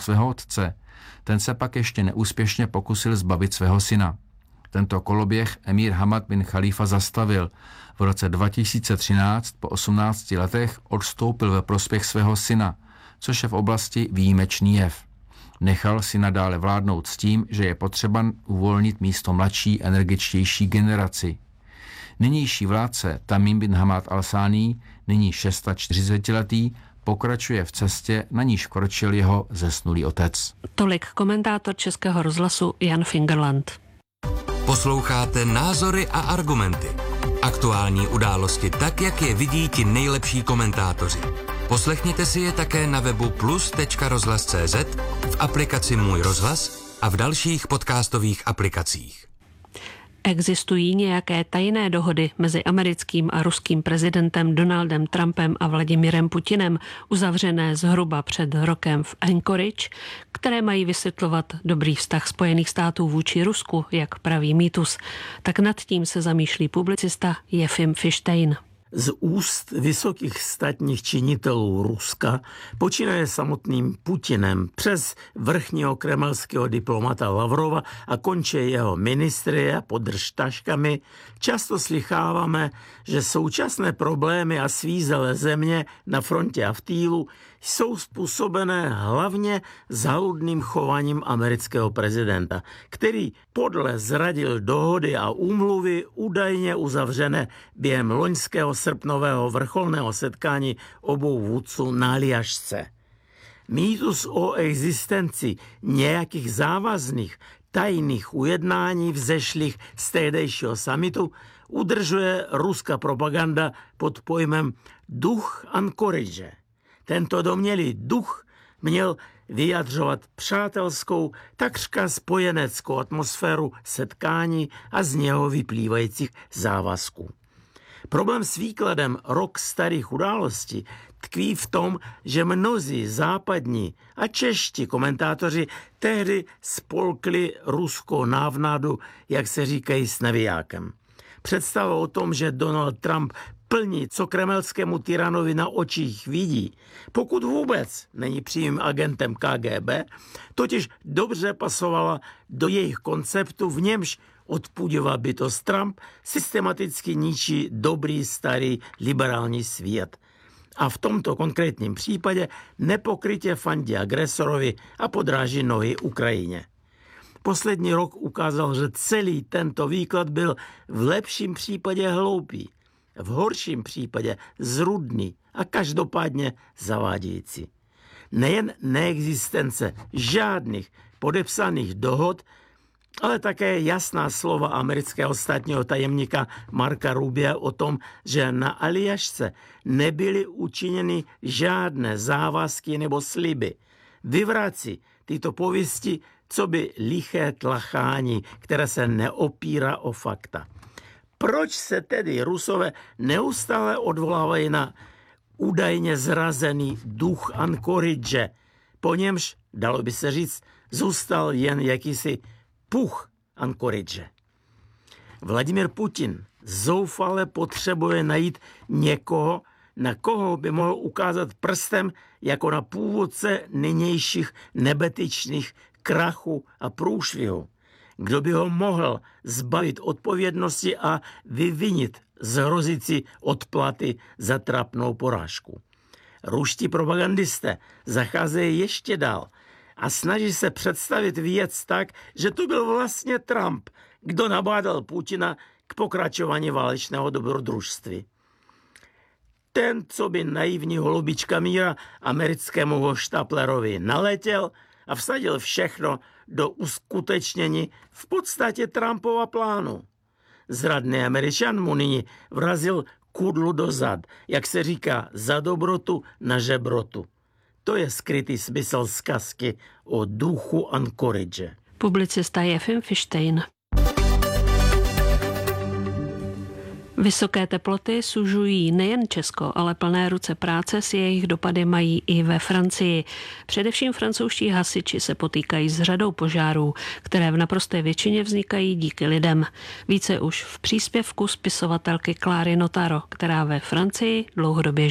svého otce. Ten se pak ještě neúspěšně pokusil zbavit svého syna. Tento koloběh emír Hamad bin Chalifa zastavil. V roce 2013 po 18 letech odstoupil ve prospěch svého syna, což je v oblasti výjimečný jev. Nechal si nadále vládnout s tím, že je potřeba uvolnit místo mladší, energičtější generaci. Nynější vládce Tamim bin Hamad al-Thani, nyní 46letý, pokračuje v cestě, na níž kročil jeho zesnulý otec. Tolik komentátor Českého rozhlasu Jan Fingerland. Posloucháte Názory a argumenty. Aktuální události tak, jak je vidí ti nejlepší komentátoři. Poslechněte si je také na webu plus.rozhlas.cz, v aplikaci Můj rozhlas a v dalších podcastových aplikacích. Existují nějaké tajné dohody mezi americkým a ruským prezidentem Donaldem Trumpem a Vladimirem Putinem, uzavřené zhruba před rokem v Anchorage, které mají vysvětlovat dobrý vztah Spojených států vůči Rusku, jak praví mýtus. Tak nad tím se zamýšlí publicista Jefim Fištejn. Z úst vysokých státních činitelů Ruska, počínaje samotným Putinem přes vrchního kremelského diplomata Lavrova a konče jeho ministry a podržtaškami, často slycháváme, že současné problémy a svízelé země na frontě a v týlu jsou způsobené hlavně záludným chováním amerického prezidenta, který podle zradil dohody a úmluvy údajně uzavřené během loňského srpnového vrcholného setkání obou vůdců na Aljašce. Mýtus o existenci nějakých závazných tajných ujednání vzešlých z tehdejšího summitu udržuje ruská propaganda pod pojmem duch Anchorage. Tento domnělý duch měl vyjadřovat přátelskou, takřka spojeneckou atmosféru setkání a z něho vyplývajících závazků. Problém s výkladem rok starých událostí tkví v tom, že mnozí západní a čeští komentátoři tehdy spolkli ruskou návnadu, jak se říkají, s nevijákem. Představa o tom, že Donald Trump plní, co kremelskému tyranovi na očích vidí, pokud vůbec není přímým agentem KGB, totiž dobře pasovala do jejich konceptu, v němž odpudivá bytost Trump systematicky ničí dobrý starý liberální svět. A v tomto konkrétním případě nepokrytě fandí agresorovi a podráží nohy Ukrajině. Poslední rok ukázal, že celý tento výklad byl v lepším případě hloupý, v horším případě zrudný a každopádně zavádějící. Nejen neexistence žádných podepsaných dohod, ale také jasná slova amerického státního tajemníka Marka Rubia o tom, že na Aljašce nebyly učiněny žádné závazky nebo sliby. Vyvrací tyto pověsti, co by liché tlachání, které se neopírá o fakta. Proč se tedy Rusové neustále odvolávají na údajně zrazený duch Anchorage, po němž, dalo by se říct, zůstal jen jakýsi puch Anchorage? Vladimir Putin zoufale potřebuje najít někoho, na koho by mohl ukázat prstem jako na původce nynějších nebetyčných krachu a průšvihu. Kdo by ho mohl zbavit odpovědnosti a vyvinit z hrozící odplaty za trapnou porážku. Ruští propagandisté zacházejí ještě dál a snaží se představit věc tak, že to byl vlastně Trump, kdo nabádal Putina k pokračování válečného dobrodružství. Ten, co by naivní holubička míra americkému hoštaplerovi naletěl a vsadil všechno do uskutečnění v podstatě Trumpova plánu. Zradný Američan mu nyní vrazil kudlu do zad, jak se říká, za dobrotu na žebrotu. To je skrytý smysl zkazky o duchu Anchorage. Publicista Jefim Fištejn. Vysoké teploty sužují nejen Česko, ale plné ruce práce s jejich dopady mají i ve Francii. Především francouzští hasiči se potýkají s řadou požárů, které v naprosté většině vznikají díky lidem. Více už v příspěvku spisovatelky Clary Notaro, která ve Francii dlouhodobě žije.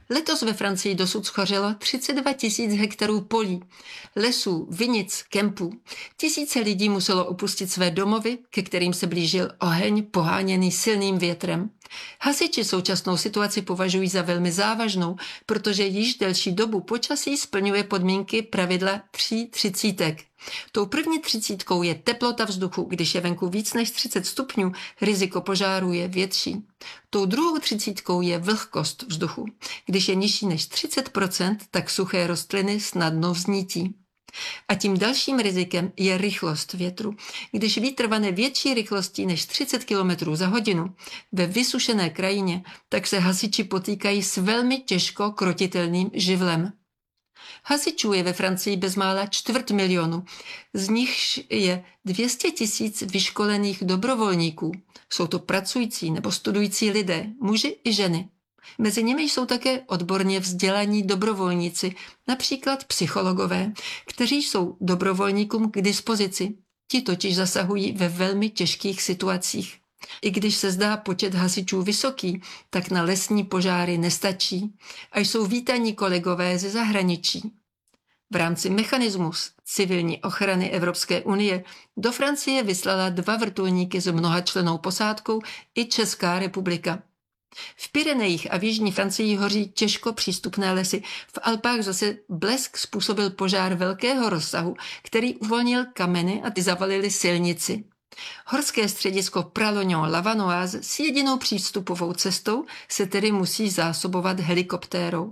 Letos ve Francii dosud schořelo 32 000 hektarů polí, lesů, vinic, kempů. Tisíce lidí muselo opustit své domovy, ke kterým se blížil oheň poháněný silným větrem. Hasiči současnou situaci považují za velmi závažnou, protože již delší dobu počasí splňuje podmínky pravidla 3/30. Tou první 30 je teplota vzduchu, když je venku víc než 30 stupňů, riziko požáru je větší. Tou druhou 30 je vlhkost vzduchu. Když je nižší než 30%, tak suché rostliny snadno vznítí. A tím dalším rizikem je rychlost větru. Když vítr vane větší rychlostí než 30 km za hodinu ve vysušené krajině, tak se hasiči potýkají s velmi těžko krotitelným živlem. Hasičů je ve Francii bezmála 250 000, z nichž je 200 000 vyškolených dobrovolníků. Jsou to pracující nebo studující lidé, muži i ženy. Mezi nimi jsou také odborně vzdělaní dobrovolníci, například psychologové, kteří jsou dobrovolníkům k dispozici. Ti totiž zasahují ve velmi těžkých situacích. I když se zdá počet hasičů vysoký, tak na lesní požáry nestačí a jsou vítaní kolegové ze zahraničí. V rámci mechanismus civilní ochrany Evropské unie do Francie vyslala 2 vrtulníky s mnohačlennou posádkou i Česká republika. V Pyrenejích a v jižní Francii hoří těžko přístupné lesy. V Alpách zase blesk způsobil požár velkého rozsahu, který uvolnil kameny a ty zavalily silnici. Horské středisko Pralognan-Lavanoise s jedinou přístupovou cestou se tedy musí zásobovat helikoptérou.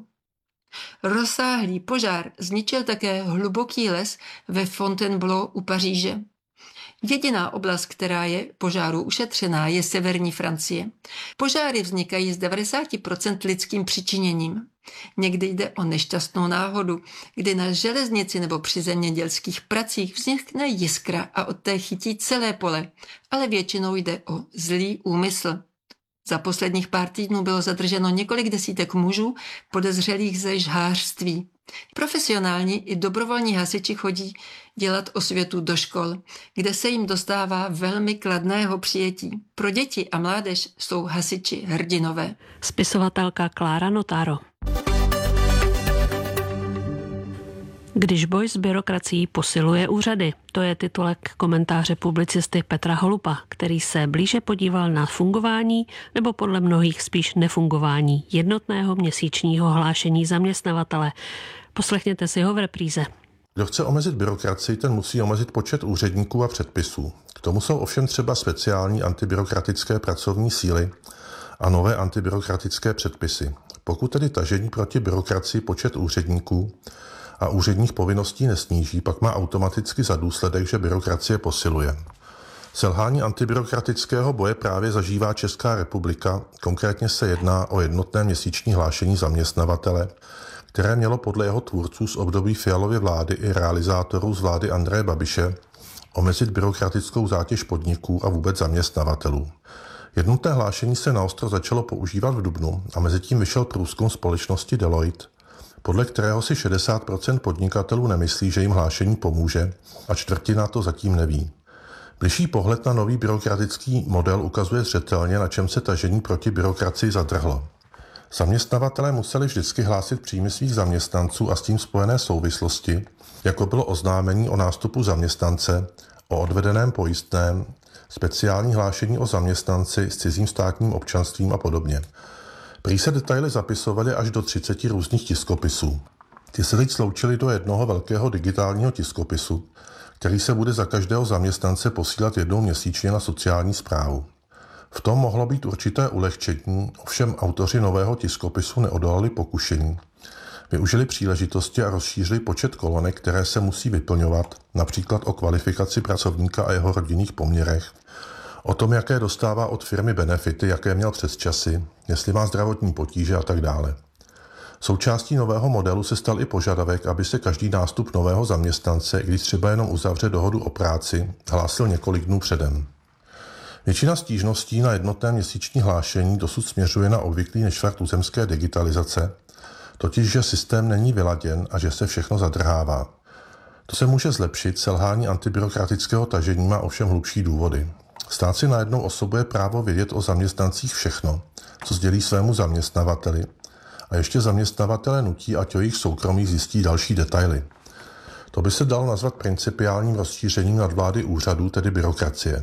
Rozsáhlý požár zničil také hluboký les ve Fontainebleau u Paříže. Jediná oblast, která je požáru ušetřená, je severní Francie. Požáry vznikají z 90% lidským přičiněním. Někdy jde o nešťastnou náhodu, kdy na železnici nebo při zemědělských pracích vznikne jiskra a od té chytí celé pole, ale většinou jde o zlý úmysl. Za posledních pár týdnů bylo zadrženo několik desítek mužů podezřelých ze žhářství. Profesionální i dobrovolní hasiči chodí dělat osvětu do škol, kde se jim dostává velmi kladného přijetí. Pro děti a mládež jsou hasiči hrdinové. Spisovatelka Klára Notaro. Když boj s byrokracií posiluje úřady, to je titulek komentáře publicisty Petra Holupa, který se blíže podíval na fungování nebo podle mnohých spíš nefungování jednotného měsíčního hlášení zaměstnavatele. Poslechněte si ho v repríze. Kdo chce omezit byrokracii, ten musí omezit počet úředníků a předpisů. K tomu jsou ovšem třeba speciální antibyrokratické pracovní síly a nové antibyrokratické předpisy. Pokud tedy tažení proti byrokracii počet úředníků a úředních povinností nesníží, pak má automaticky za důsledek, že byrokracie posiluje. Selhání antibyrokratického boje právě zažívá Česká republika, konkrétně se jedná o jednotné měsíční hlášení zaměstnavatele, které mělo podle jeho tvůrců z období Fialovy vlády i realizátorů z vlády Andreje Babiše omezit byrokratickou zátěž podniků a vůbec zaměstnavatelů. Jednotné hlášení se naostro začalo používat v dubnu a mezitím vyšel průzkum společnosti Deloitte, podle kterého si 60% podnikatelů nemyslí, že jim hlášení pomůže a čtvrtina to zatím neví. Bližší pohled na nový byrokratický model ukazuje zřetelně, na čem se tažení proti byrokracii zadrhlo. Zaměstnavatelé museli vždycky hlásit příjmy svých zaměstnanců a s tím spojené souvislosti, jako bylo oznámení o nástupu zaměstnance, o odvedeném pojistném, speciální hlášení o zaměstnanci s cizím státním občanstvím a podobně. Prý se detaily zapisovaly až do 30 různých tiskopisů. Ty se teď sloučily do jednoho velkého digitálního tiskopisu, který se bude za každého zaměstnance posílat jednou měsíčně na sociální správu. V tom mohlo být určité ulehčení, ovšem autoři nového tiskopisu neodolali pokušení. Využili příležitosti a rozšířili počet kolonek, které se musí vyplňovat, například o kvalifikaci pracovníka a jeho rodinných poměrech, o tom, jaké dostává od firmy benefity, jaké měl přesčasy, jestli má zdravotní potíže a tak dále. Součástí nového modelu se stal i požadavek, aby se každý nástup nového zaměstnance, když třeba jenom uzavře dohodu o práci, hlásil několik dnů předem. Většina stížností na jednotné měsíční hlášení dosud směřuje na obvyklý nešvar tuzemské digitalizace, totiž že systém není vyladěn a že se všechno zadrhává. To se může zlepšit, selhání antibyrokratického tažení má ovšem hlubší důvody. Stát si najednou osobuje právo vědět o zaměstnancích všechno, co sdělí svému zaměstnavateli, a ještě zaměstnavatele nutí, ať o jejich soukromí zjistí další detaily. To by se dalo nazvat principiálním rozšířením nadvlády úřadů, tedy byrokracie.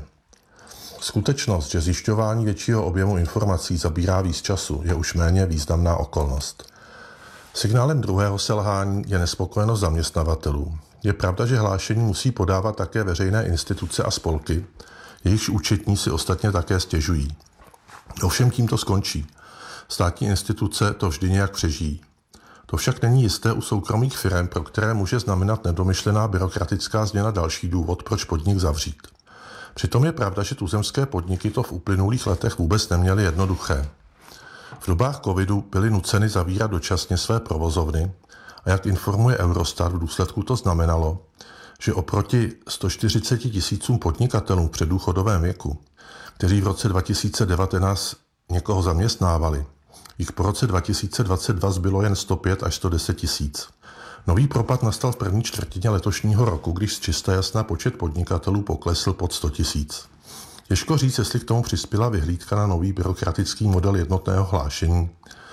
Skutečnost, že zjišťování většího objemu informací zabírá víc času, je už méně významná okolnost. Signálem druhého selhání je nespokojenost zaměstnavatelů. Je pravda, že hlášení musí podávat také veřejné instituce a spolky, jejichž účetní si ostatně také stěžují. Ovšem tím to skončí. Státní instituce to vždy nějak přežijí. To však není jisté u soukromých firem, pro které může znamenat nedomyšlená byrokratická změna další důvod, proč podnik zavřít. Přitom je pravda, že tuzemské podniky to v uplynulých letech vůbec neměly jednoduché. V dobách covidu byly nuceny zavírat dočasně své provozovny a jak informuje Eurostat, v důsledku to znamenalo, že oproti 140 000 podnikatelům v předdůchodovém věku, kteří v roce 2019 někoho zaměstnávali, jich po roce 2022 zbylo jen 105 až 110 tisíc. Nový propad nastal v první čtvrtině letošního roku, když z čista jasná počet podnikatelů poklesl pod 100 tisíc. Těžko říct, jestli k tomu přispěla vyhlídka na nový byrokratický model jednotného hlášení,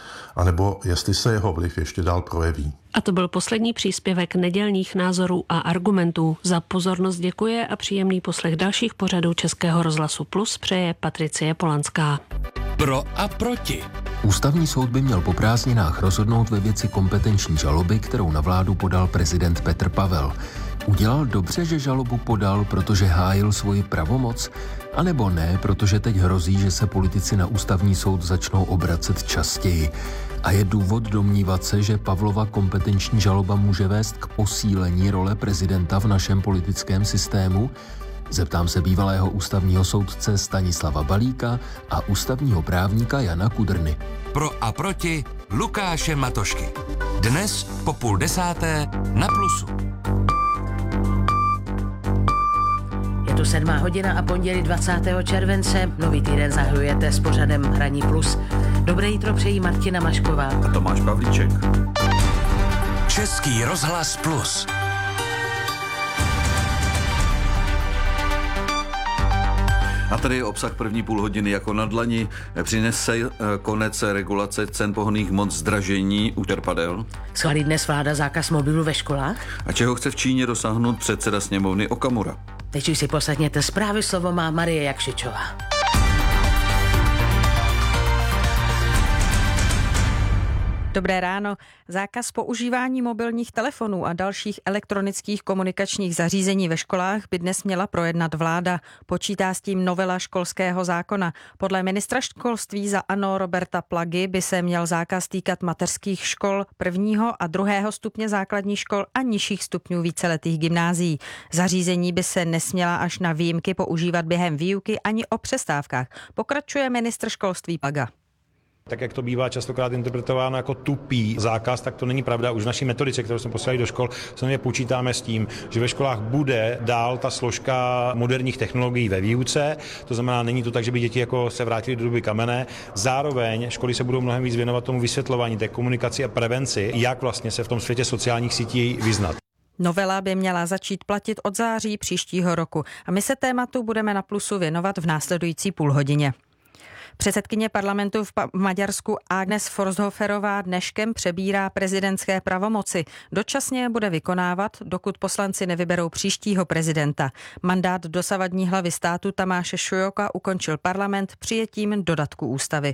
anebo jestli se jeho vliv ještě dál projeví. A to byl poslední příspěvek nedělních názorů a argumentů. Za pozornost děkuje a příjemný poslech dalších pořadů Českého rozhlasu Plus přeje Patricie Polanská. Pro a proti. Ústavní soud by měl po prázdninách rozhodnout ve věci kompetenční žaloby, kterou na vládu podal prezident Petr Pavel. Udělal dobře, že žalobu podal, protože hájil svoji pravomoc, anebo ne, protože teď hrozí, že se politici na ústavní soud začnou obracet častěji. A je důvod domnívat se, že Pavlova kompetenční žaloba může vést k posílení role prezidenta v našem politickém systému? Zeptám se bývalého ústavního soudce Stanislava Balíka a ústavního právníka Jana Kudrny. Pro a proti Lukáše Matošky. Dnes po 9:30 na Plusu. Je tu 7:00 a pondělí 20. července. Nový týden zahajujete s pořadem Hraní Plus. Dobré jítro přejí Martina Mašková a Tomáš Pavlíček. Český rozhlas Plus. A tady je obsah první půlhodiny jako na dlani. Přinese konec regulace cen pohonných hmot, zdražení u čerpadel. Schválí dnes vláda zákaz mobilů ve školách? A čeho chce v Číně dosáhnout předseda sněmovny Okamura? Teď už si posadněte zprávy, slovo má Marie Jakšičová. Dobré ráno. Zákaz používání mobilních telefonů a dalších elektronických komunikačních zařízení ve školách by dnes měla projednat vláda. Počítá s tím novela školského zákona. Podle ministra školství za ANO Roberta Plagy by se měl zákaz týkat mateřských škol 1. a 2. stupně základních škol a nižších stupňů víceletých gymnázií. Zařízení by se nesměla až na výjimky používat během výuky ani o přestávkách. Pokračuje ministr školství Plaga. Tak jak to bývá častokrát interpretováno jako tupý zákaz, tak to není pravda. Už v naší metodice, kterou jsme poslali do škol, samozřejmě počítáme s tím, že ve školách bude dál ta složka moderních technologií ve výuce. To znamená, není to tak, že by děti jako se vrátily do doby kamenné. Zároveň školy se budou mnohem víc věnovat tomu vysvětlování, té komunikaci a prevenci, jak vlastně se v tom světě sociálních sítí vyznat. Novela by měla začít platit od září příštího roku a my se tématu budeme na Plusu věnovat v následující půlhodině. Předsedkyně parlamentu v Maďarsku Agnes Forshoferová dneškem přebírá prezidentské pravomoci. Dočasně je bude vykonávat, dokud poslanci nevyberou příštího prezidenta. Mandát dosavadní hlavy státu Tamáše Šujoka ukončil parlament přijetím dodatku ústavy.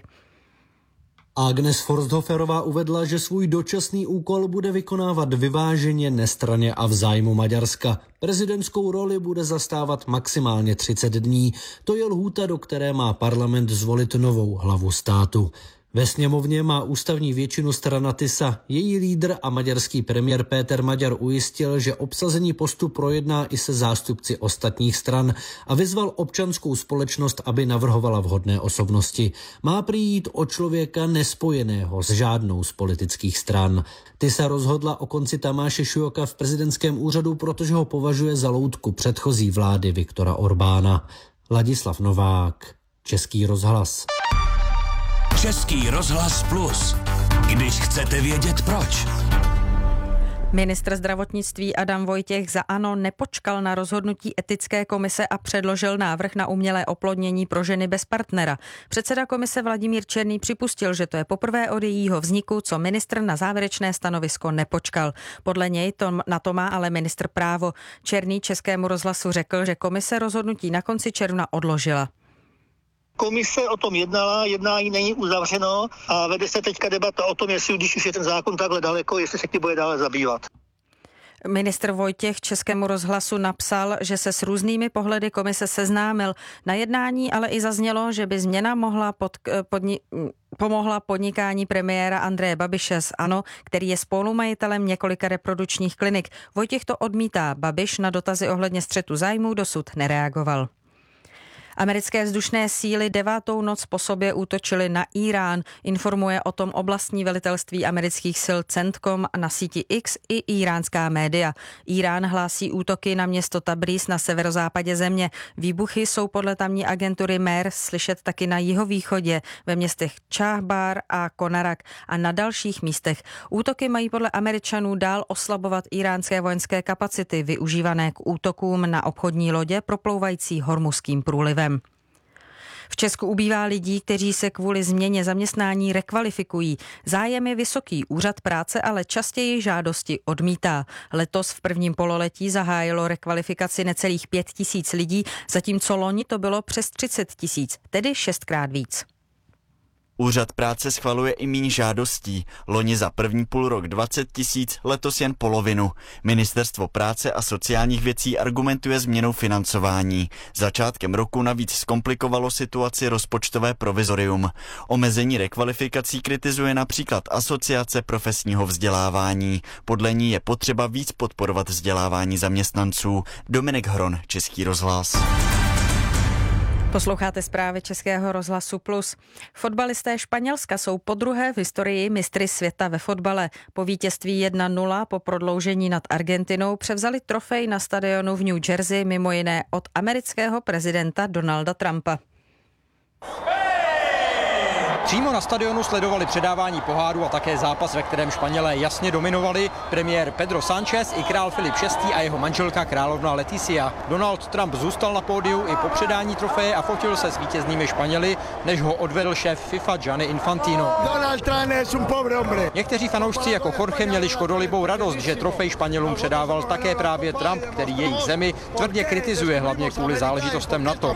Agnes Forshoferová uvedla, že svůj dočasný úkol bude vykonávat vyváženě, nestranně a v zájmu Maďarska. Prezidentskou roli bude zastávat maximálně 30 dní. To je lhůta, do které má parlament zvolit novou hlavu státu. Ve sněmovně má ústavní většinu strana TISA. Její lídr a maďarský premiér Péter Maďar ujistil, že obsazení postu projedná i se zástupci ostatních stran a vyzval občanskou společnost, aby navrhovala vhodné osobnosti. Má prý jít o člověka nespojeného s žádnou z politických stran. TISA rozhodla o konci Tamáše Šujoka v prezidentském úřadu, protože ho považuje za loutku předchozí vlády Viktora Orbána. Ladislav Novák, Český rozhlas. Český rozhlas Plus. Když chcete vědět proč. Ministr zdravotnictví Adam Vojtěch za ANO nepočkal na rozhodnutí etické komise a předložil návrh na umělé oplodnění pro ženy bez partnera. Předseda komise Vladimír Černý připustil, že to je poprvé od jejího vzniku, co ministr na závěrečné stanovisko nepočkal. Podle něj na to má ale ministr právo. Černý Českému rozhlasu řekl, že komise rozhodnutí na konci června odložila. Komise o tom jednala, jednání není uzavřeno a vede se teďka debata o tom, jestli když už je ten zákon takhle daleko, jestli se tím bude dále zabývat. Ministr Vojtěch Českému rozhlasu napsal, že se s různými pohledy komise seznámil. Na jednání ale i zaznělo, že by změna pomohla podnikání premiéra Andreje Babiše z ANO, který je spolumajitelem několika reprodukčních klinik. Vojtěch to odmítá. Babiš na dotazy ohledně střetu zájmů dosud nereagoval. Americké vzdušné síly 9. noc po sobě útočily na Irán. Informuje o tom oblastní velitelství amerických sil CENTCOM na síti X i iránská média. Irán hlásí útoky na město Tabriz na severozápadě země. Výbuchy jsou podle tamní agentury MER slyšet taky na jihovýchodě, ve městech Čahbar a Konarak a na dalších místech. Útoky mají podle Američanů dál oslabovat iránské vojenské kapacity, využívané k útokům na obchodní lodě proplouvající Hormuzským průlivem. V Česku ubývá lidí, kteří se kvůli změně zaměstnání rekvalifikují. Zájem je vysoký, úřad práce ale častěji žádosti odmítá. Letos v prvním pololetí zahájilo rekvalifikaci necelých 5 000 lidí, zatímco loni to bylo přes 30 000, tedy 6krát víc. Úřad práce schvaluje i míň žádostí. Loni za první půlrok 20 000, letos jen polovinu. Ministerstvo práce a sociálních věcí argumentuje změnou financování. Začátkem roku navíc zkomplikovalo situaci rozpočtové provizorium. Omezení rekvalifikací kritizuje například Asociace profesního vzdělávání. Podle ní je potřeba víc podporovat vzdělávání zaměstnanců. Dominik Hron, Český rozhlas. Posloucháte zprávy Českého rozhlasu Plus. Fotbalisté Španělska jsou podruhé v historii mistry světa ve fotbale. Po vítězství 1-0 po prodloužení nad Argentinou převzali trofej na stadionu v New Jersey mimo jiné od amerického prezidenta Donalda Trumpa. Přímo na stadionu sledovali předávání poháru a také zápas, ve kterém Španělé jasně dominovali. Premiér Pedro Sánchez i král Filip VI. A jeho manželka královna Leticia. Donald Trump zůstal na pódiu i po předání trofeje a fotil se s vítěznými Španěli, než ho odvedl šéf FIFA Gianni Infantino. Donald Trump je un pobre hombre. Někteří fanoušci jako Jorge měli škodolibou radost, že trofej Španělům předával také právě Trump, který jejich zemi tvrdě kritizuje, hlavně kvůli záležitostem NATO.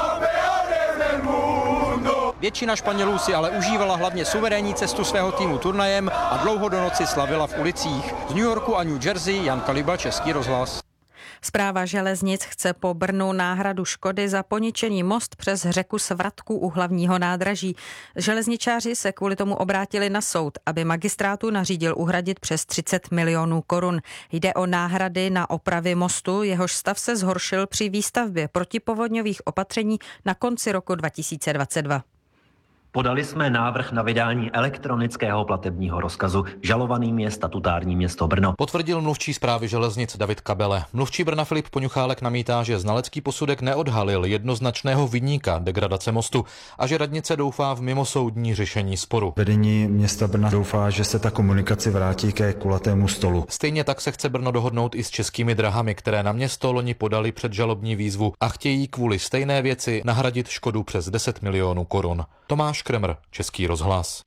Většina Španělů si ale užívala hlavně suverénní cestu svého týmu turnajem a dlouho do noci slavila v ulicích. Z New Yorku a New Jersey Jan Kaliba, Český rozhlas. Správa železnic chce po Brnu náhradu škody za poničený most přes řeku Svratku u hlavního nádraží. Železničáři se kvůli tomu obrátili na soud, aby magistrátu nařídil uhradit přes 30 milionů korun. Jde o náhrady na opravy mostu, jehož stav se zhoršil při výstavbě protipovodňových opatření na konci roku 2022. Podali jsme návrh na vydání elektronického platebního rozkazu. Žalovaným je statutární město Brno. Potvrdil mluvčí správy železnic David Kabele. Mluvčí Brna Filip Poňuchálek namítá, že znalecký posudek neodhalil jednoznačného viníka degradace mostu a že radnice doufá v mimosoudní řešení sporu. Vedení města Brna doufá, že se ta komunikace vrátí ke kulatému stolu. Stejně tak se chce Brno dohodnout i s Českými drahami, které na město loni podali předžalobní výzvu a chtějí kvůli stejné věci nahradit škodu přes 10 milionů korun. Tomáš Kremr, Český rozhlas.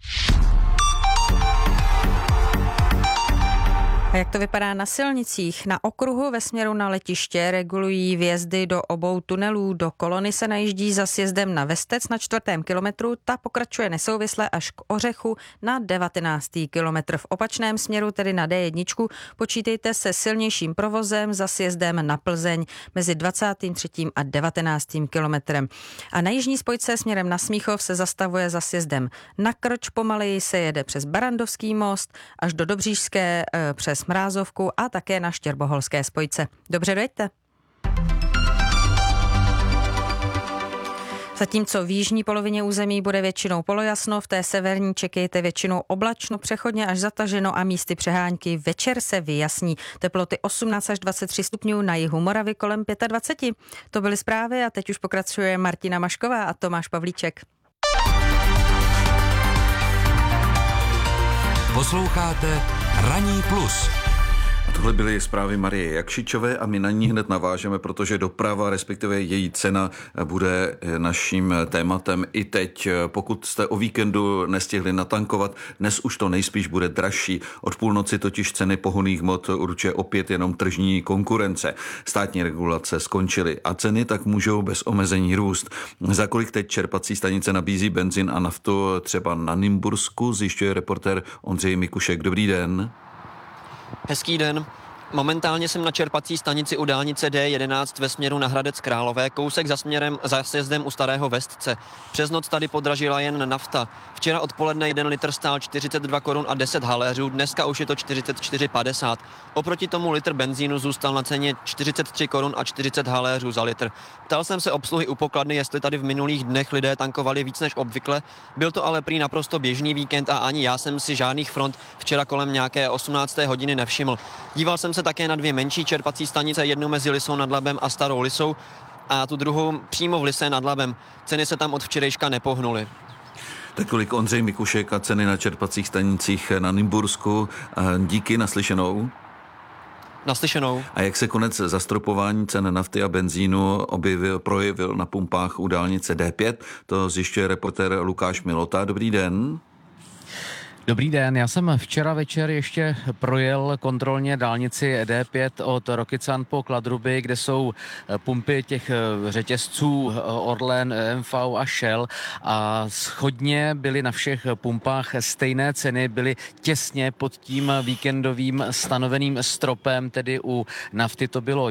A jak to vypadá na silnicích? Na okruhu ve směru na letiště regulují vjezdy do obou tunelů. Do Kolony se najíždí za sjezdem na Vestec na 4. kilometru. Ta pokračuje nesouvisle až k Ořechu na 19. kilometr. V opačném směru, tedy na D1, počítejte se silnějším provozem za sjezdem na Plzeň mezi 23. a 19. kilometrem. A na jižní spojce směrem na Smíchov se zastavuje za sjezdem na Krč. Pomaleji se jede přes Barandovský most až do Dobřížské přes Mrázovku a také na Štěrboholské spojce. Dobře, dojďte. Zatímco v jižní polovině území bude většinou polojasno, v té severní čekejte většinou oblačno, přechodně až zataženo a místy přehánky. Večer se vyjasní. Teploty 18 až 23 stupňů, na jihu Moravy kolem 25. To byly zprávy a teď už pokračuje Martina Mašková a Tomáš Pavlíček. Posloucháte Ranní plus. Tohle byly zprávy Marie Jakšičové a my na ní hned navážeme, protože doprava, respektive její cena, bude naším tématem i teď. Pokud jste o víkendu nestihli natankovat, dnes už to nejspíš bude dražší. Od půlnoci totiž ceny pohonných hmot určuje opět jenom tržní konkurence. Státní regulace skončily a ceny tak můžou bez omezení růst. Za kolik teď čerpací stanice nabízí benzin a naftu třeba na Nymbursku, zjišťuje reportér Ondřej Mikušek. Dobrý den. Hezký den. Momentálně jsem na čerpací stanici u dálnice D11 ve směru na Hradec Králové, kousek za sjezdem u Starého Vestce. Přes noc tady podražila jen nafta. Včera odpoledne 1 litr stál 42 korun a 10 haléřů, dneska už je to 44,50. Oproti tomu litr benzínu zůstal na ceně 43 korun a 40 haléřů za litr. Ptal jsem se obsluhy u pokladny, jestli tady v minulých dnech lidé tankovali víc než obvykle. Byl to ale prý naprosto běžný víkend a ani já jsem si žádných front včera kolem nějaké 18. hodiny nevšiml. Díval jsem se také na 2 menší čerpací stanice, jednu mezi Lisou nad Labem a Starou Lisou a tu druhou přímo v Lise nad Labem. Ceny se tam od včerejška nepohnuly. Tak tolik Ondřej Mikušek a ceny na čerpacích stanicích na Nymbursku. Díky, naslyšenou. Naslyšenou. A jak se konec zastropování cen nafty a benzínu projevil na pumpách u dálnice D5? To zjišťuje reportér Lukáš Milota. Dobrý den. Dobrý den, já jsem včera večer ještě projel kontrolně dálnici D5 od Rokycan po Kladruby, kde jsou pumpy těch řetězců Orlen, MV a Shell a shodně byly na všech pumpách stejné ceny, byly těsně pod tím víkendovým stanoveným stropem, tedy u nafty to bylo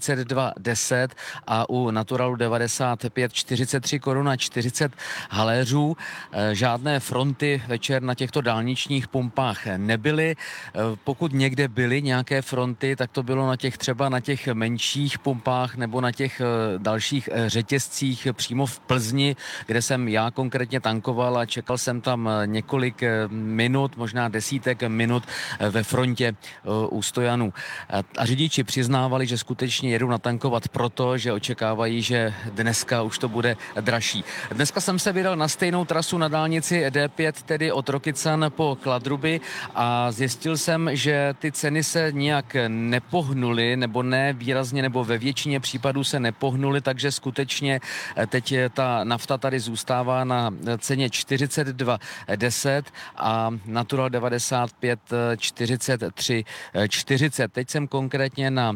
42,10 a u Naturalu 95 43 korun a 40 haléřů. Žádné fronty večer na těchto dálnicích pumpách nebyly. Pokud někde byly nějaké fronty, tak to bylo třeba na těch menších pumpách nebo na těch dalších řetězcích přímo v Plzni, kde jsem já konkrétně tankoval a čekal jsem tam několik minut, možná desítek minut ve frontě u stojanů. A řidiči přiznávali, že skutečně jedou natankovat proto, že očekávají, že dneska už to bude dražší. Dneska jsem se vydal na stejnou trasu na dálnici D5, tedy od Rokycan po Kladruby a zjistil jsem, že ty ceny se nijak nepohnuly, nebo ne výrazně, nebo ve většině případů se nepohnuly, takže skutečně teď ta nafta tady zůstává na ceně 42,10 a Natural 95 43,40. Teď jsem konkrétně na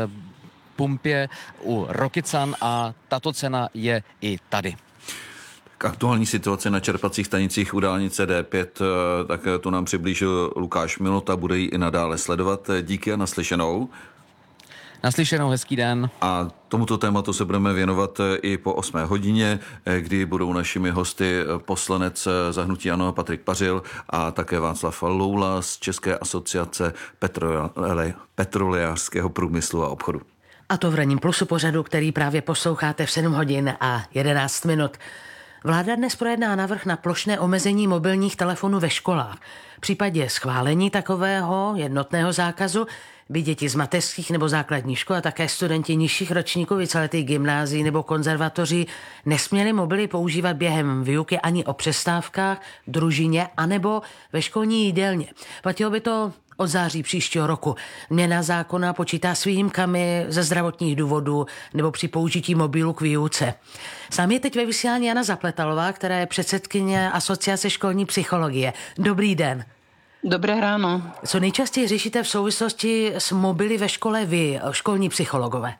pumpě u Rokycan a tato cena je i tady. Aktuální situace na čerpacích stanicích u dálnice D5, tak to nám přiblížil Lukáš Milota, bude ji i nadále sledovat. Díky a naslyšenou. Naslyšenou, hezký den. A tomuto tématu se budeme věnovat i po 8 hodině, kdy budou našimi hosty poslanec za hnutí ANO Patrik Pařil a také Václav Loula z České asociace petrolejářského průmyslu a obchodu. A to v ranním plusu pořadu, který právě posloucháte v 7 hodin a 11 minut. Vláda dnes projedná návrh na plošné omezení mobilních telefonů ve školách. V případě schválení takového jednotného zákazu by děti z mateřských nebo základních škol a také studenti nižších ročníků víceletých gymnázií nebo konzervatoří nesměli mobily používat během výuky ani o přestávkách, družině anebo ve školní jídelně. Platilo by to od září příštího roku. Změna zákona počítá s výjimkami ze zdravotních důvodů nebo při použití mobilu k výuce. Sám je teď ve vysílání Jana Zapletalová, která je předsedkyně Asociace školní psychologie. Dobrý den. Dobré ráno. Co nejčastěji řešíte v souvislosti s mobily ve škole vy, školní psychologové?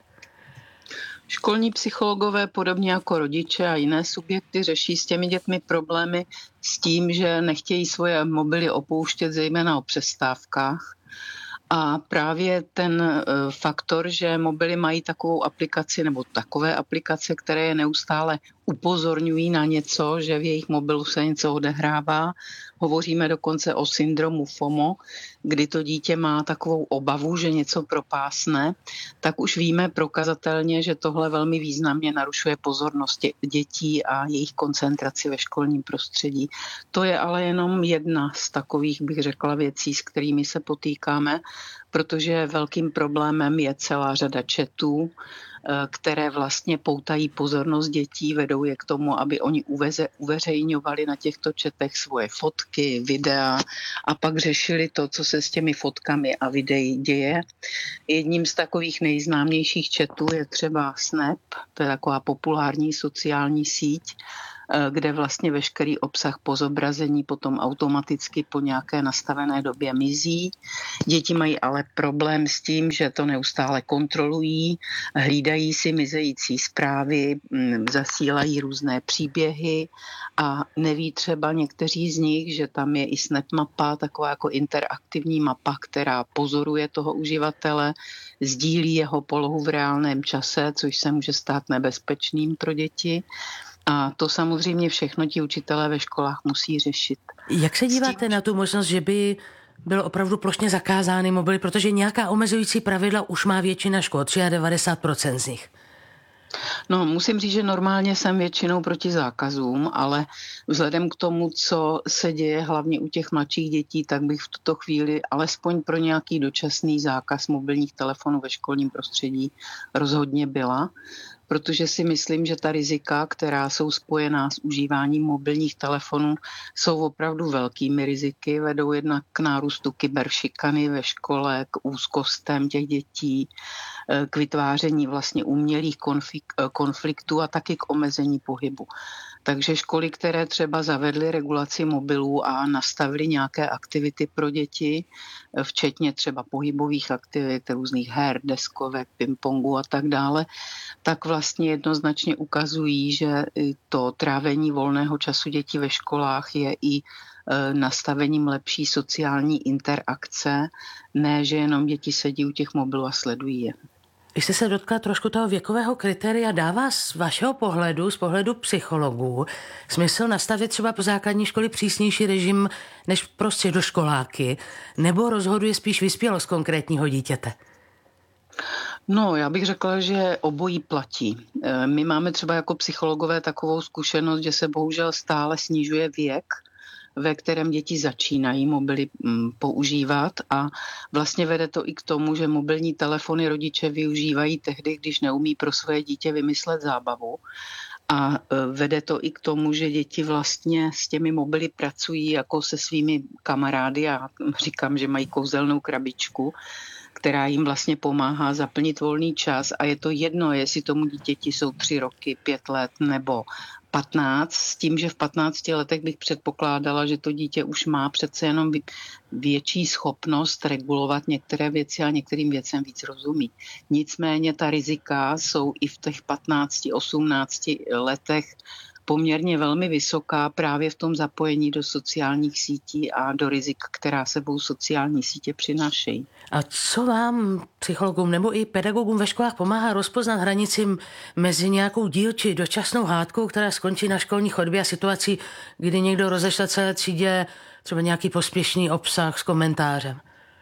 Školní psychologové, podobně jako rodiče a jiné subjekty, řeší s těmi dětmi problémy s tím, že nechtějí svoje mobily opouštět, zejména o přestávkách. A právě ten faktor, že mobily mají takovou aplikaci nebo takové aplikace, které je neustále upozorňují na něco, že v jejich mobilu se něco odehrává. Hovoříme dokonce o syndromu FOMO, kdy to dítě má takovou obavu, že něco propásne, tak už víme prokazatelně, že tohle velmi významně narušuje pozornost dětí a jejich koncentraci ve školním prostředí. To je ale jenom jedna z takových, bych řekla, věcí, s kterými se potýkáme, protože velkým problémem je celá řada chatů, které vlastně poutají pozornost dětí, vedou je k tomu, aby oni uveřejňovali na těchto četech svoje fotky, videa a pak řešili to, co se s těmi fotkami a videí děje. Jedním z takových nejznámějších četů je třeba Snap, to je taková populární sociální síť, kde vlastně veškerý obsah po zobrazení potom automaticky po nějaké nastavené době mizí. Děti mají ale problém s tím, že to neustále kontrolují, hlídají si mizející zprávy, zasílají různé příběhy a neví třeba někteří z nich, že tam je i Snap mapa, taková jako interaktivní mapa, která pozoruje toho uživatele, sdílí jeho polohu v reálném čase, což se může stát nebezpečným pro děti. A to samozřejmě všechno ti učitelé ve školách musí řešit. Jak se díváte na tu možnost, že by bylo opravdu plošně zakázány mobily, protože nějaká omezující pravidla už má většina škol, 93% z nich? No, musím říct, že normálně jsem většinou proti zákazům, ale vzhledem k tomu, co se děje hlavně u těch mladších dětí, tak bych v tuto chvíli alespoň pro nějaký dočasný zákaz mobilních telefonů ve školním prostředí rozhodně byla, protože si myslím, že ta rizika, která jsou spojená s užíváním mobilních telefonů, jsou opravdu velkými riziky, vedou jednak k nárůstu kyberšikany ve škole, k úzkostem těch dětí, k vytváření vlastně umělých konfliktů a taky k omezení pohybu. Takže školy, které třeba zavedly regulaci mobilů a nastavily nějaké aktivity pro děti, včetně třeba pohybových aktivit, různých her, deskovek, pingpongu a tak dále, tak vlastně jednoznačně ukazují, že to trávení volného času dětí ve školách je i nastavením lepší sociální interakce, ne, že jenom děti sedí u těch mobilů a sledují je. Vy jste se dotkla trošku toho věkového kritéria. Dává z vašeho pohledu, z pohledu psychologů, smysl nastavit třeba po základní školy přísnější režim než pro středoškoláky, nebo rozhoduje spíš vyspělost konkrétního dítěte? No, já bych řekla, že obojí platí. My máme třeba jako psychologové takovou zkušenost, že se bohužel stále snižuje věk, ve kterém děti začínají mobily používat a vlastně vede to i k tomu, že mobilní telefony rodiče využívají tehdy, když neumí pro své dítě vymyslet zábavu. A vede to i k tomu, že děti vlastně s těmi mobily pracují jako se svými kamarády. Já říkám, že mají kouzelnou krabičku, která jim vlastně pomáhá zaplnit volný čas a je to jedno, jestli tomu dítěti jsou 3 roky, 5 let nebo 15, s tím, že v 15 letech bych předpokládala, že to dítě už má přece jenom větší schopnost regulovat některé věci a některým věcem víc rozumí. Nicméně ta rizika jsou i v těch 15-18 letech poměrně velmi vysoká právě v tom zapojení do sociálních sítí a do rizik, která sebou sociální sítě přinášejí. A co vám, psychologům nebo i pedagogům ve školách pomáhá rozpoznat hranici mezi nějakou dílčí dočasnou hádkou, která skončí na školní chodbě a situací, kdy někdo rozešle celé třídě třeba nějaký pospěšný obsah s komentářem?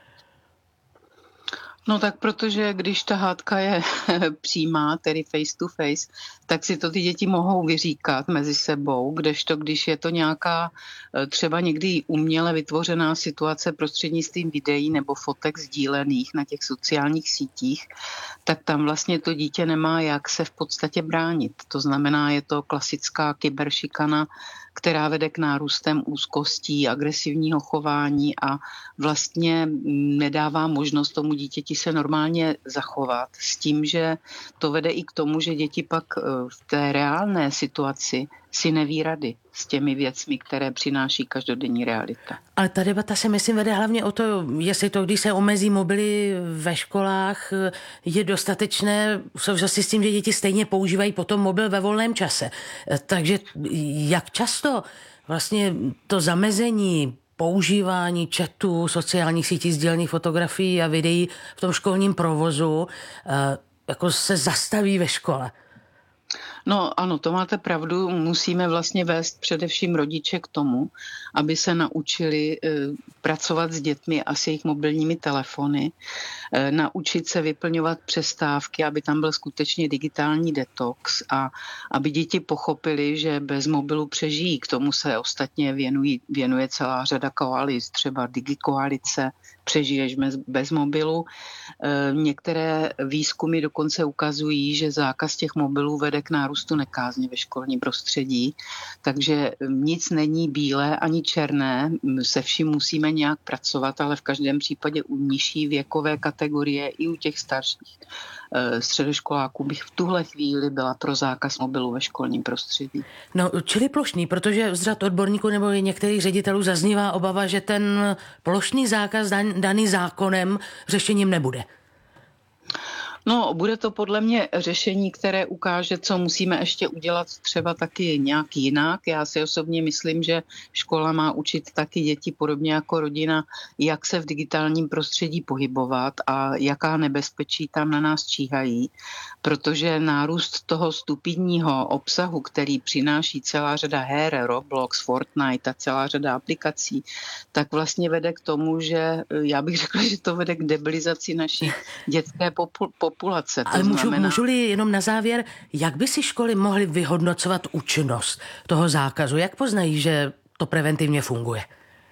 No tak protože když ta hádka je přímá, tedy face to face, tak si to ty děti mohou vyříkat mezi sebou, kdežto když je to nějaká třeba někdy uměle vytvořená situace prostřednictvím videí nebo fotek sdílených na těch sociálních sítích, tak tam vlastně to dítě nemá jak se v podstatě bránit. To znamená, je to klasická kyberšikana, která vede k nárůstem úzkostí, agresivního chování a vlastně nedává možnost tomu dítěti se normálně zachovat. S tím, že to vede i k tomu, že děti pak v té reálné situaci si neví rady s těmi věcmi, které přináší každodenní realita. Ale ta debata se myslím vede hlavně o to, jestli to, když se omezí mobily ve školách, je dostatečné v souvislosti s tím, že děti stejně používají potom mobil ve volném čase. Takže jak často vlastně to zamezení používání chatu, sociálních sítí, sdílených fotografií a videí v tom školním provozu jako se zastaví ve škole? No ano, to máte pravdu. Musíme vlastně vést především rodiče k tomu, aby se naučili pracovat s dětmi a s jejich mobilními telefony, naučit se vyplňovat přestávky, aby tam byl skutečně digitální detox a aby děti pochopili, že bez mobilu přežijí. K tomu se ostatně věnuje celá řada koalic, třeba DigiKoalice, přežiješ bez mobilu. Některé výzkumy dokonce ukazují, že zákaz těch mobilů vede k nárůstu nárůstu nekázně ve školním prostředí. Takže nic není bílé ani černé, se vším musíme nějak pracovat, ale v každém případě u nižší věkové kategorie i u těch starších středoškoláků bych v tuhle chvíli byla pro zákaz mobilu ve školním prostředí. No, čili plošný, protože z řad odborníků nebo i některých ředitelů zaznívá obava, že ten plošný zákaz daný zákonem řešením nebude. No, bude to podle mě řešení, které ukáže, co musíme ještě udělat třeba taky nějak jinak. Já si osobně myslím, že škola má učit taky děti podobně jako rodina, jak se v digitálním prostředí pohybovat a jaká nebezpečí tam na nás číhají, protože nárůst toho stupidního obsahu, který přináší celá řada her, Roblox, Fortnite a celá řada aplikací, tak vlastně vede k tomu, že já bych řekla, že to vede k debilizaci naší dětské populace. Ale můžu-li jenom na závěr, jak by si školy mohly vyhodnocovat účinnost toho zákazu? Jak poznají, že to preventivně funguje?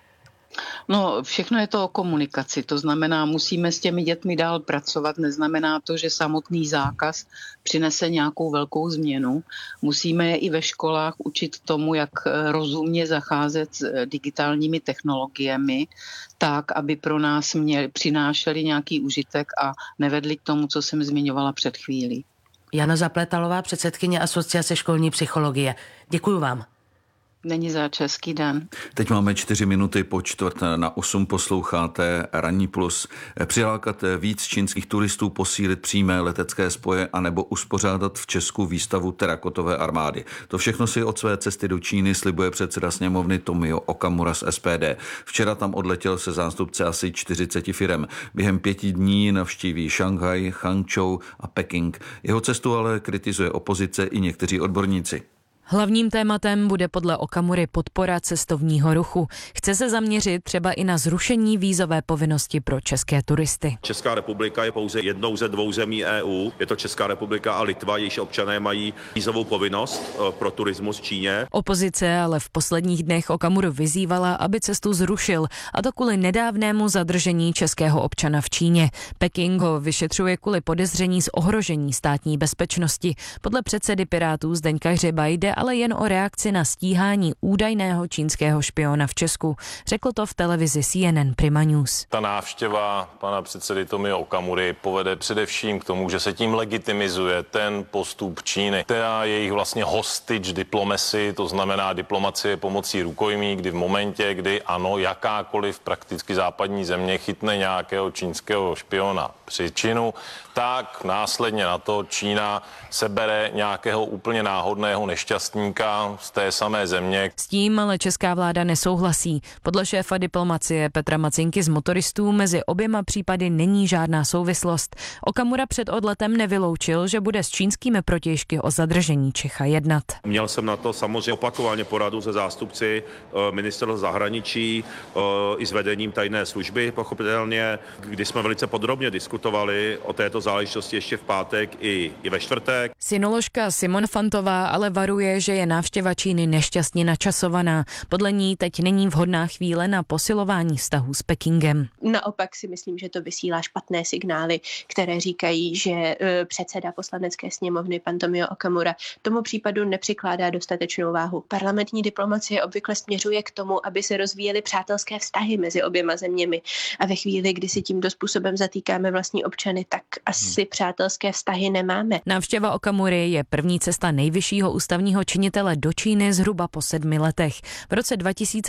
No, všechno je to o komunikaci, to znamená, musíme s těmi dětmi dál pracovat, neznamená to, že samotný zákaz přinese nějakou velkou změnu. Musíme je i ve školách učit tomu, jak rozumně zacházet s digitálními technologiemi, tak, aby pro nás přinášeli nějaký užitek a nevedli k tomu, co jsem zmiňovala před chvílí. Jana Zapletalová, předsedkyně Asociace školní psychologie. Děkuju vám. Není zač, hezký den. Teď máme 4 minuty po 7:45, posloucháte Ranní plus. Přilákat víc čínských turistů, posílit přímé letecké spoje anebo uspořádat v Česku výstavu terakotové armády. To všechno si od své cesty do Číny slibuje předseda sněmovny Tomio Okamura z SPD. Včera tam odletěl se zástupce asi 40 firem. Během 5 dní navštíví Šanghaj, Hangzhou a Peking. Jeho cestu ale kritizuje opozice i někteří odborníci. Hlavním tématem bude podle Okamury podpora cestovního ruchu. Chce se zaměřit třeba i na zrušení vízové povinnosti pro české turisty. Česká republika je pouze jednou ze 2 zemí EU. Je to Česká republika a Litva, jejichž občané mají vízovou povinnost pro turismus v Číně. Opozice ale v posledních dnech Okamuru vyzývala, aby cestu zrušil, a to kvůli nedávnému zadržení českého občana v Číně. Peking ho vyšetřuje kvůli podezření z ohrožení státní bezpečnosti. Podle předsedy Pirátů Zdeňka Hřiba jde ale jen o reakci na stíhání údajného čínského špiona v Česku. Řekl to v televizi CNN Prima News. Ta návštěva pana předsedy Tomia Okamury povede především k tomu, že se tím legitimizuje ten postup Číny, která jejich vlastně hostage diplomacy, to znamená diplomacie pomocí rukojmí, kdy v momentě, kdy ano, jakákoliv prakticky západní země chytne nějakého čínského špiona při činu, tak následně na to Čína sebere nějakého úplně náhodného nešťastníka z té samé země. S tím ale česká vláda nesouhlasí. Podle šéfa diplomacie Petra Macinky z motoristů mezi oběma případy není žádná souvislost. Okamura před odletem nevyloučil, že bude s čínskými protějšky o zadržení Čecha jednat. Měl jsem na to samozřejmě opakovaně poradu se zástupci ministerstva zahraničí i s vedením tajné služby, pochopitelně, kdy jsme velice podrobně diskutovali o této záležitosti ještě v pátek i ve čtvrtek. Sinoložka Simon Fantová ale varuje, že je návštěva Číny nešťastně načasovaná. Podle ní teď není vhodná chvíle na posilování vztahů s Pekingem. Naopak si myslím, že to vysílá špatné signály, které říkají, že předseda poslanecké sněmovny pan Tomio Okamura tomu případu nepřikládá dostatečnou váhu. Parlamentní diplomacie obvykle směřuje k tomu, aby se rozvíjely přátelské vztahy mezi oběma zeměmi. A ve chvíli, kdy si tímto způsobem zatýkáme vlastní občany, tak asi přátelské vztahy nemáme. Návštěva Okamury je první cesta nejvyššího ústavního činitele do Číny zhruba po 7 letech. V roce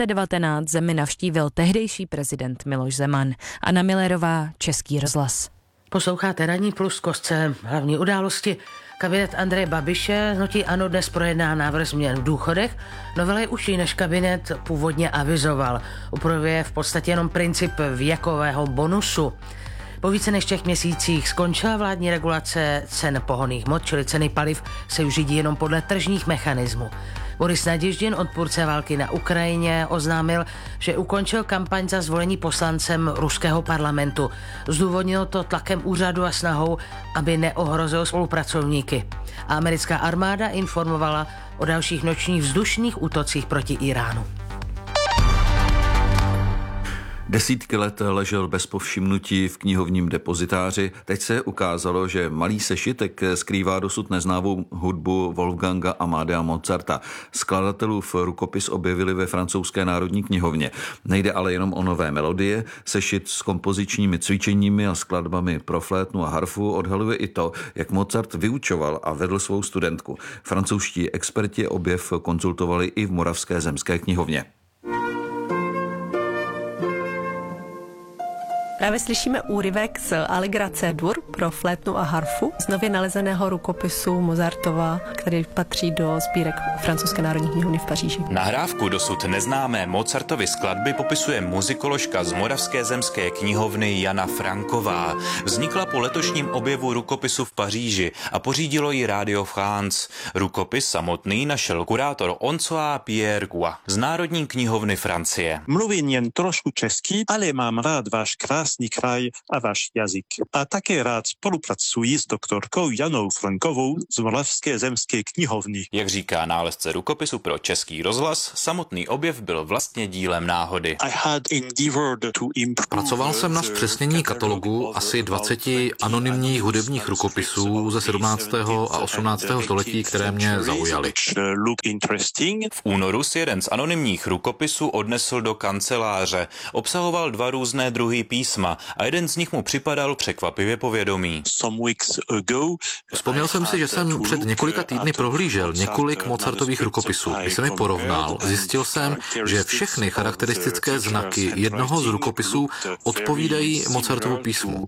2019 zemi navštívil tehdejší prezident Miloš Zeman. Anna Millerová, Český rozhlas. Posloucháte Ranní plus, kostce hlavní události. Kabinet Andreje Babiše hnutí ANO dnes projedná návrh změn v důchodech. Novela je užší, než kabinet původně avizoval. Upravuje v podstatě jenom princip věkového bonusu. Po více než 3 měsících skončila vládní regulace cen pohonných hmot, čili ceny paliv se už řídí jenom podle tržních mechanismů. Boris Naděždin, odpůrce války na Ukrajině, oznámil, že ukončil kampaň za zvolení poslancem ruského parlamentu. Zdůvodnil to tlakem úřadu a snahou, aby neohrozil spolupracovníky. A americká armáda informovala o dalších nočních vzdušných útocích proti Iránu. Desítky let ležel bez povšimnutí v knihovním depozitáři. Teď se ukázalo, že malý sešitek skrývá dosud neznámou hudbu Wolfganga Amadea Mozarta. Skladatelův rukopis objevili ve francouzské národní knihovně. Nejde ale jenom o nové melodie. Sešit s kompozičními cvičeními a skladbami pro flétnu a harfu odhaluje i to, jak Mozart vyučoval a vedl svou studentku. Francouzští experti objev konzultovali i v Moravské zemské knihovně. Právě slyšíme úryvek z Allegra C-dur pro flétnu a harfu z nově nalezeného rukopisu Mozartova, který patří do sbírek Francouzské národní knihovny v Paříži. Nahrávku dosud neznámé Mozartovy skladby popisuje muzikoložka z Moravské zemské knihovny Jana Franková. Vznikla po letošním objevu rukopisu v Paříži a pořídilo ji Radio France. Rukopis samotný našel kurátor Oncoa Pierre Gua z Národní knihovny Francie. Mluvím jen trošku česky, ale mám rád váš krásný kraj a váš jazyk. A také rád spolupracuji s doktorkou Janou Frankovou z Moravské zemské knihovny. Jak říká nálezce rukopisu pro Český rozhlas, samotný objev byl vlastně dílem náhody. Pracoval jsem na zpřesnění katalogu asi 20 anonymních hudebních rukopisů ze 17. a 18. století, které mě zaujaly. V únoru si jeden z anonymních rukopisů odnesl do kanceláře. Obsahoval 2 různé druhy písma a jeden z nich mu připadal překvapivě povědomý. Vzpomněl jsem si, že jsem před několika týdny prohlížel několik Mozartových rukopisů. Když jsem je porovnal, zjistil jsem, že všechny charakteristické znaky jednoho z rukopisů odpovídají Mozartovu písmu.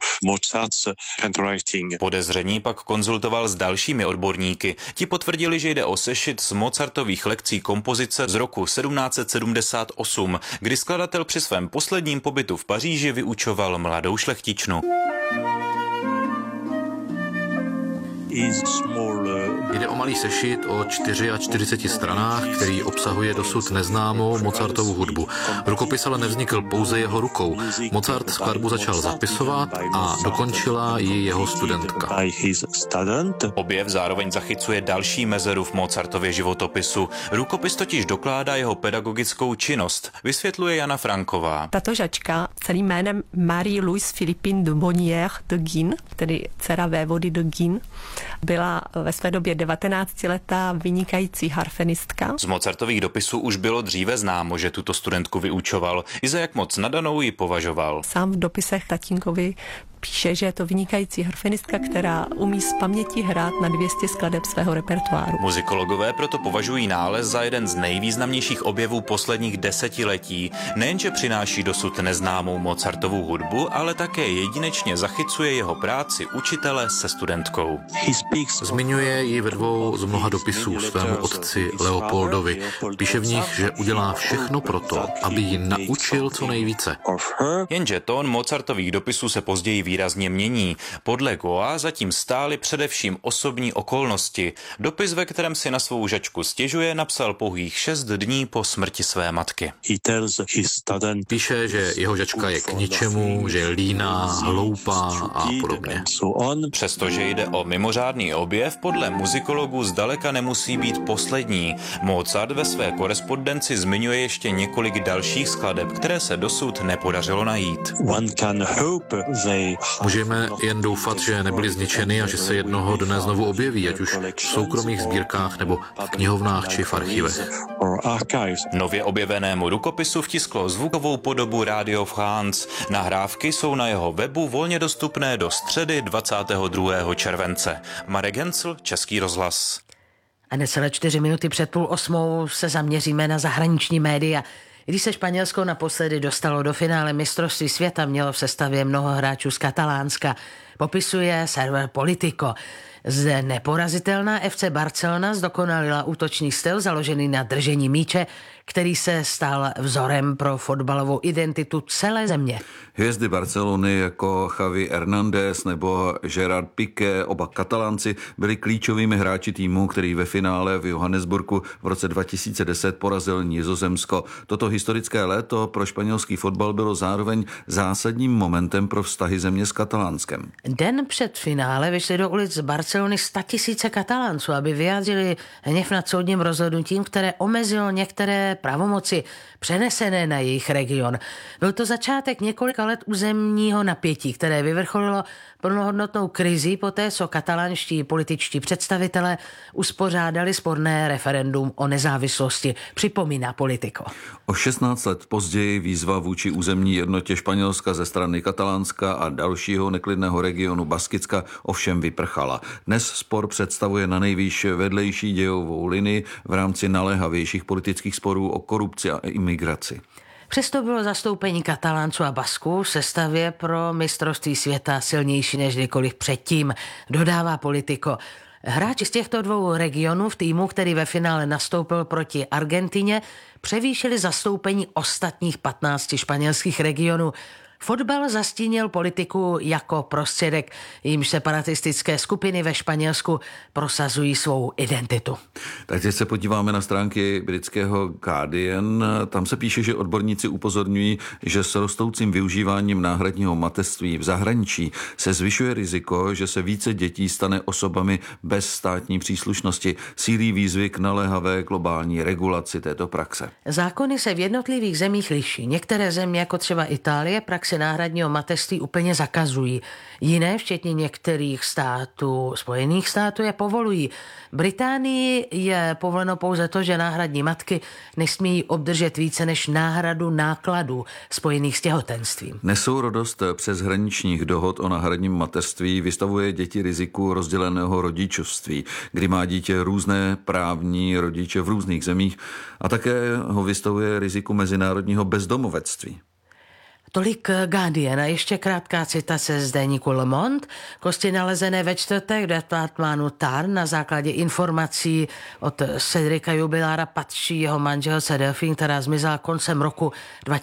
Podezření pak konzultoval s dalšími odborníky. Ti potvrdili, že jde o sešit z Mozartových lekcí kompozice z roku 1778, kdy skladatel při svém posledním pobytu v Paříži vyučoval mladou šlechtičnu. Jde o malý sešit o 44 stranách, který obsahuje dosud neznámou Mozartovu hudbu. Rukopis ale nevznikl pouze jeho rukou. Mozart skladbu začal zapisovat a dokončila ji jeho studentka. Objev zároveň zachycuje další mezeru v Mozartově životopisu. Rukopis totiž dokládá jeho pedagogickou činnost, vysvětluje Jana Franková. Tato žačka celým jménem Marie-Louise Philippine de Bonnière de Guin, tedy dcera vévody de Guin, byla ve své době 19letá vynikající harfenistka. Z Mozartových dopisů už bylo dříve známo, že tuto studentku vyučoval, i za jak moc nadanou ji považoval. Sám v dopisech tatínkovi píše, že je to vynikající harfenistka, která umí z paměti hrát na 200 skladeb svého repertoáru. Muzikologové proto považují nález za jeden z nejvýznamnějších objevů posledních desetiletí. Nejenže přináší dosud neznámou Mozartovu hudbu, ale také jedinečně zachycuje jeho práci učitele se studentkou. Zmiňuje ji ve 2 z mnoha dopisů svému otci Leopoldovi. Píše v nich, že udělá všechno proto, aby ji naučil co nejvíce. Jenže tón Mozartových dopisů se později výrazně mění. Podle Goa zatím stály především osobní okolnosti. Dopis, ve kterém si na svou žačku stěžuje, napsal pouhých 6 dní po smrti své matky. Píše, že jeho žačka je k ničemu, že je líná, hloupá a podobně. Přestože jde o mimořádný objev, podle muzikologů zdaleka nemusí být poslední. Mozart ve své korespondenci zmiňuje ještě několik dalších skladeb, které se dosud nepodařilo najít. Můžeme jen doufat, že nebyly zničeny a že se jednoho dne znovu objeví, ať už v soukromých sbírkách nebo v knihovnách či v archivech. Nově objevenému rukopisu vtisklo zvukovou podobu Radio France. Nahrávky jsou na jeho webu volně dostupné do středy 22. července. Marek Hencl, Český rozhlas. A necelé 4 minuty před 7:30 se zaměříme na zahraniční média. Když se Španělsko naposledy dostalo do finále mistrovství světa, mělo v sestavě mnoho hráčů z Katalánska. Popisuje server Politico. Zde neporazitelná FC Barcelona zdokonalila útočný styl založený na držení míče, který se stal vzorem pro fotbalovou identitu celé země. Hvězdy Barcelony jako Xavi Hernández nebo Gerard Piqué, oba Katalánci, byli klíčovými hráči týmu, který ve finále v Johannesburgu v roce 2010 porazil Nizozemsko. Toto historické léto pro španělský fotbal bylo zároveň zásadním momentem pro vztahy země s Katalánskem. Den před finále vyšli do ulic Barcelony 100 000 Katalánců, aby vyjádřili hněv nad soudním rozhodnutím, které omezilo některé pravomoci přenesené na jejich region. Byl to začátek několika let územního napětí, které vyvrcholilo plnohodnotnou krizi poté, co katalánští političtí představitelé uspořádali sporné referendum o nezávislosti, připomíná Politico. O 16 let později výzva vůči územní jednotě Španělska ze strany Katalánska a dalšího neklidného regionu Baskicka ovšem vyprchala. Dnes spor představuje na nejvýš vedlejší dějovou linii v rámci naléhavějších politických sporů o korupci a imigraci. Přesto bylo zastoupení Katalánců a Basků v sestavě pro mistrovství světa silnější než kdykoliv předtím, dodává Politico. Hráči z těchto dvou regionů v týmu, který ve finále nastoupil proti Argentině, převýšili zastoupení ostatních 15 španělských regionů. Fotbal zastínil politiku jako prostředek, jímž separatistické skupiny ve Španělsku prosazují svou identitu. Tak teď se podíváme na stránky britského Guardian. Tam se píše, že odborníci upozorňují, že s rostoucím využíváním náhradního mateřství v zahraničí se zvyšuje riziko, že se více dětí stane osobami bez státní příslušnosti. Sílí výzvy k naléhavé globální regulaci této praxe. Zákony se v jednotlivých zemích liší. Některé země, jako třeba Itálie, praxi náhradního mateřství úplně zakazují. Jiné, včetně některých států, Spojených států, je povolují. Británii je povoleno pouze to, že náhradní matky nesmějí obdržet více než náhradu nákladů spojených s těhotenstvím. Nesourodost přeshraničních dohod o náhradním mateřství vystavuje děti riziku rozděleného rodičovství, kdy má dítě různé právní rodiče v různých zemích a také ho vystavuje riziku mezinárodního bezdomovectví. Tolik Guardian a ještě krátká citace z deníku Le Monde. Kosti nalezené ve čtvrtek v departmánu Tarn na základě informací od Cedrika Jubilára patří jeho manželce Delphine, která zmizela koncem roku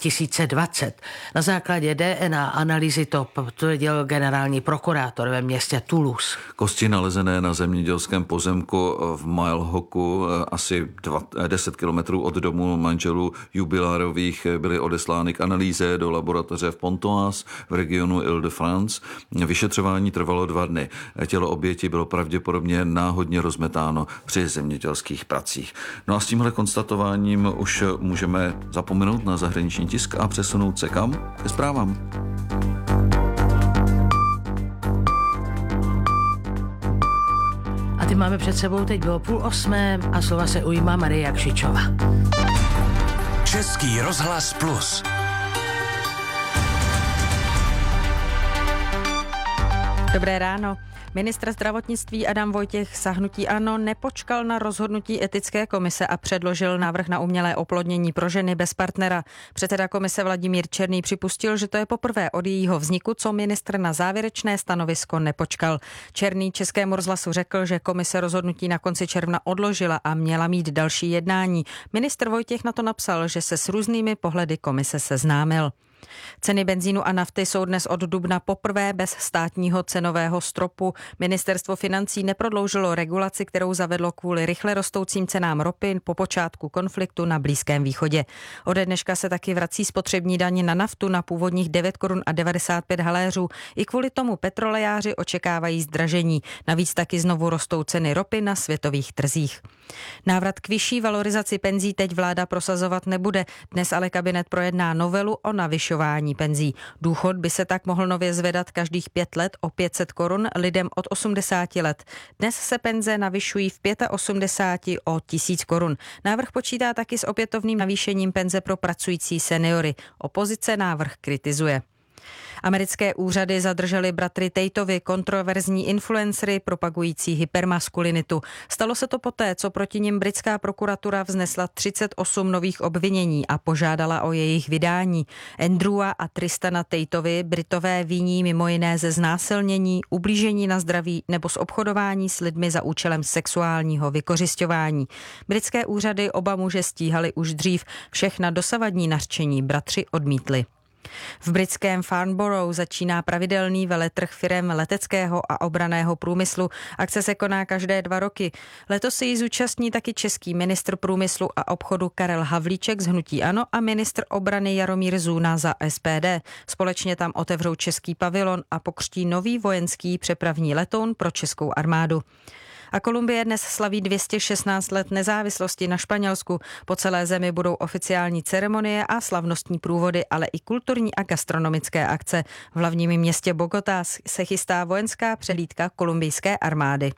2020. Na základě DNA analýzy to potvrdil generální prokurátor ve městě Toulouse. Kosti nalezené na zemědělském pozemku v Milehocku, asi 10 kilometrů od domu manželů Jubilárových, byly odeslány k analýze do laboratoře v Pontoise v regionu Ile-de-France. Vyšetřování trvalo 2 dny. Tělo oběti bylo pravděpodobně náhodně rozmetáno při zemědělských pracích. No a s tímhle konstatováním už můžeme zapomenout na zahraniční tisk a přesunout se kam? Ke zprávám. A ty máme před sebou teď bylo 7:30 a slova se ujímá Marie Jakšičová. Český rozhlas Plus. Dobré ráno. Ministr zdravotnictví Adam Vojtěch za hnutí ANO nepočkal na rozhodnutí etické komise a předložil návrh na umělé oplodnění pro ženy bez partnera. Předseda komise Vladimír Černý připustil, že to je poprvé od jejího vzniku, co ministr na závěrečné stanovisko nepočkal. Černý Českému rozhlasu řekl, že komise rozhodnutí na konci června odložila a měla mít další jednání. Ministr Vojtěch na to napsal, že se s různými pohledy komise seznámil. Ceny benzínu a nafty jsou dnes od dubna poprvé bez státního cenového stropu. Ministerstvo financí neprodloužilo regulaci, kterou zavedlo kvůli rychle rostoucím cenám ropy po počátku konfliktu na Blízkém východě. Ode dneška se taky vrací spotřební daň na naftu na původních 9 korun a 95 haléřů. I kvůli tomu petrolejáři očekávají zdražení. Navíc taky znovu rostou ceny ropy na světových trzích. Návrat k vyšší valorizaci penzí teď vláda prosazovat nebude. Dnes ale kabinet projedná novelu o navyšování penzí. Důchod by se tak mohl nově zvedat každých 5 let o 500 korun lidem od 80 let. Dnes se penze navyšují v 85 o 1000 korun. Návrh počítá taky s opětovným navýšením penze pro pracující seniory. Opozice návrh kritizuje. Americké úřady zadržely bratry Tateovi, kontroverzní influencery propagující hypermaskulinitu. Stalo se to poté, co proti nim britská prokuratura vznesla 38 nových obvinění a požádala o jejich vydání. Andrewa a Tristana Tateovi Britové viní mimo jiné ze znásilnění, ublížení na zdraví nebo z obchodování s lidmi za účelem sexuálního vykořisťování. Britské úřady oba muže stíhaly už dřív, všechna dosavadní nařčení bratři odmítli. V britském Farnborough začíná pravidelný veletrh firem leteckého a obranného průmyslu. Akce se koná každé 2 roky. Letos se jí zúčastní taky český ministr průmyslu a obchodu Karel Havlíček z hnutí ANO a ministr obrany Jaromír Zůna za SPD. Společně tam otevřou český pavilon a pokřtí nový vojenský přepravní letoun pro českou armádu. A Kolumbie dnes slaví 216 let nezávislosti na Španělsku. Po celé zemi budou oficiální ceremonie a slavnostní průvody, ale i kulturní a gastronomické akce. V hlavním městě Bogotá se chystá vojenská přehlídka kolumbijské armády.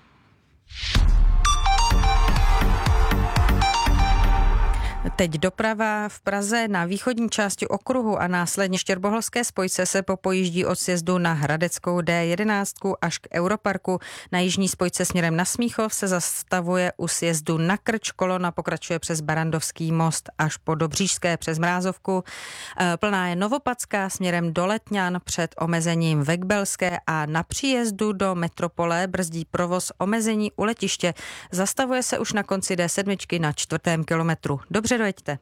Teď doprava v Praze na východní části okruhu a následně Štěrboholské spojce se popojíždí od sjezdu na Hradeckou D11 až k Europarku. Na jižní spojce směrem na Smíchov se zastavuje u sjezdu na Krč. Kolona pokračuje přes Barandovský most až po Dobřížské přes Mrázovku. Plná je Novopadská směrem do Letňan před omezením Vekbelské a na příjezdu do metropole brzdí provoz omezení u letiště. Zastavuje se už na konci D7 na 4. kilometru. Dobře dojeďte.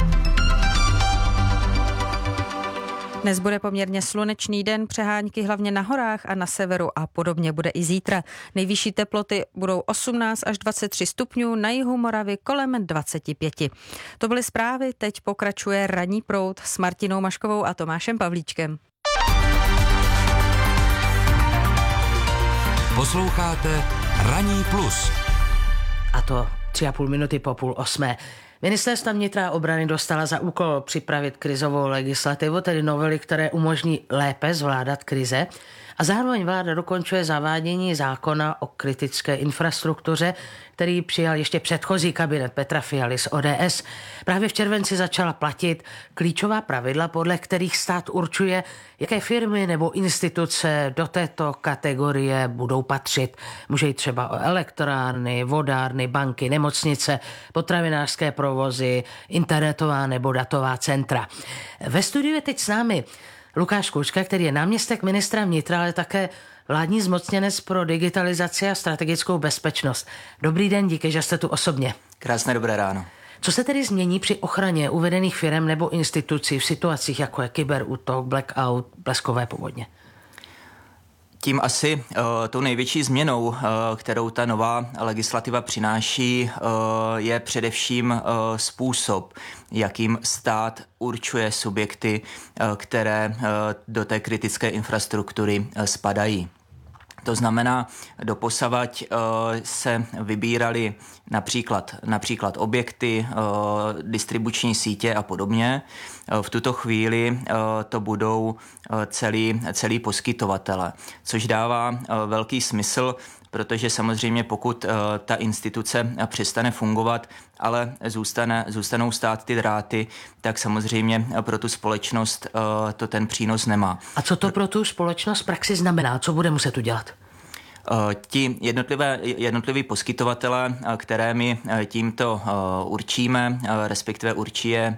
Dnes bude poměrně slunečný den, přehánky hlavně na horách a na severu a podobně bude i zítra. Nejvyšší teploty budou 18 až 23 stupňů, na jihu Moravy kolem 25. To byly zprávy, teď pokračuje Ranní proud s Martinou Maškovou a Tomášem Pavlíčkem. Posloucháte Ranní plus. A to 3,5 minuty po 7:30. Ministerstva vnitra a obrany dostala za úkol připravit krizovou legislativu, tedy novely, které umožní lépe zvládat krize. A zároveň vláda dokončuje zavádění zákona o kritické infrastruktuře, který přijal ještě předchozí kabinet Petra Fialy z ODS. Právě v červenci začala platit klíčová pravidla, podle kterých stát určuje, jaké firmy nebo instituce do této kategorie budou patřit. Může jít třeba o elektrárny, vodárny, banky, nemocnice, potravinářské provozy, internetová nebo datová centra. Ve studiu je teď s námi Lukáš Kůčka, který je náměstek ministra vnitra, ale také vládní zmocněnec pro digitalizaci a strategickou bezpečnost. Dobrý den, díky, že jste tu osobně. Krásné dobré ráno. Co se tedy změní při ochraně uvedených firem nebo institucí v situacích, jako je kyberútok, blackout, bleskové povodně? Tím asi tou největší změnou, kterou ta nová legislativa přináší, je především způsob, jakým stát určuje subjekty, které do té kritické infrastruktury spadají. To znamená, doposavať se vybíraly například objekty, distribuční sítě a podobně. V tuto chvíli to budou celý poskytovatele, což dává velký smysl, protože samozřejmě pokud ta instituce přestane fungovat, ale zůstanou stát ty dráty, tak samozřejmě pro tu společnost to ten přínos nemá. A co to pro tu společnost v praxi znamená? Co bude muset udělat? Ti jednotliví poskytovatele, které my tímto určíme, respektive určí je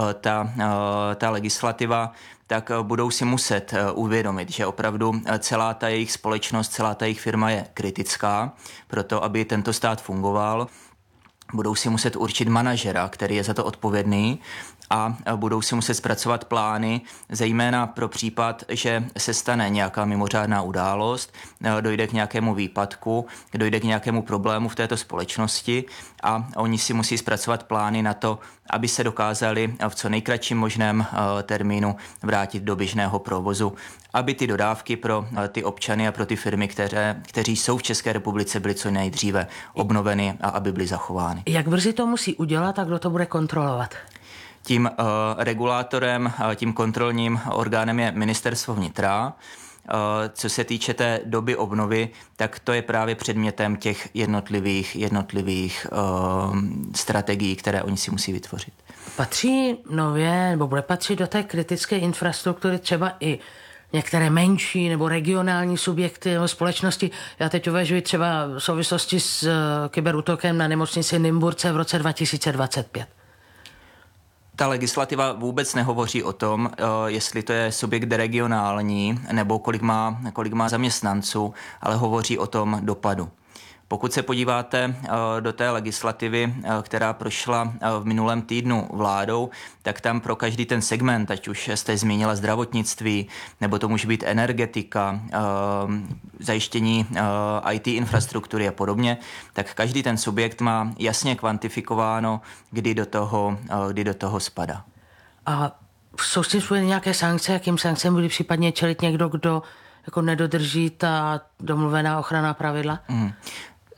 ta legislativa, tak budou si muset uvědomit, že opravdu celá ta jejich společnost, celá ta jejich firma je kritická pro to, aby tento stát fungoval. Budou si muset určit manažera, který je za to odpovědný, a budou si muset zpracovat plány, zejména pro případ, že se stane nějaká mimořádná událost, dojde k nějakému výpadku, dojde k nějakému problému v této společnosti a oni si musí zpracovat plány na to, aby se dokázali v co nejkratším možném termínu vrátit do běžného provozu, aby ty dodávky pro ty občany a pro ty firmy, kteří jsou v České republice, byly co nejdříve obnoveny a aby byly zachovány. Jak brzy to musí udělat a kdo to bude kontrolovat? Tím regulátorem, tím kontrolním orgánem je Ministerstvo vnitra. Co se týče té doby obnovy, tak to je právě předmětem těch jednotlivých strategií, které oni si musí vytvořit. Patří nově, nebo bude patřit do té kritické infrastruktury třeba i některé menší nebo regionální subjekty nebo společnosti? Já teď uvažuji třeba v souvislosti s kyberútokem na nemocnici Nymburce v roce 2025. Ta legislativa vůbec nehovoří o tom, jestli to je subjekt regionální nebo kolik má zaměstnanců, ale hovoří o tom dopadu. Pokud se podíváte do té legislativy, která prošla v minulém týdnu vládou, tak tam pro každý ten segment, ať už jste zmínila zdravotnictví, nebo to může být energetika, zajištění IT infrastruktury a podobně, tak každý ten subjekt má jasně kvantifikováno, kdy do toho spadá. A jsou s tím spojeny nějaké sankce? Jakým sankcem bude případně čelit někdo, kdo jako nedodrží ta domluvená ochranná pravidla?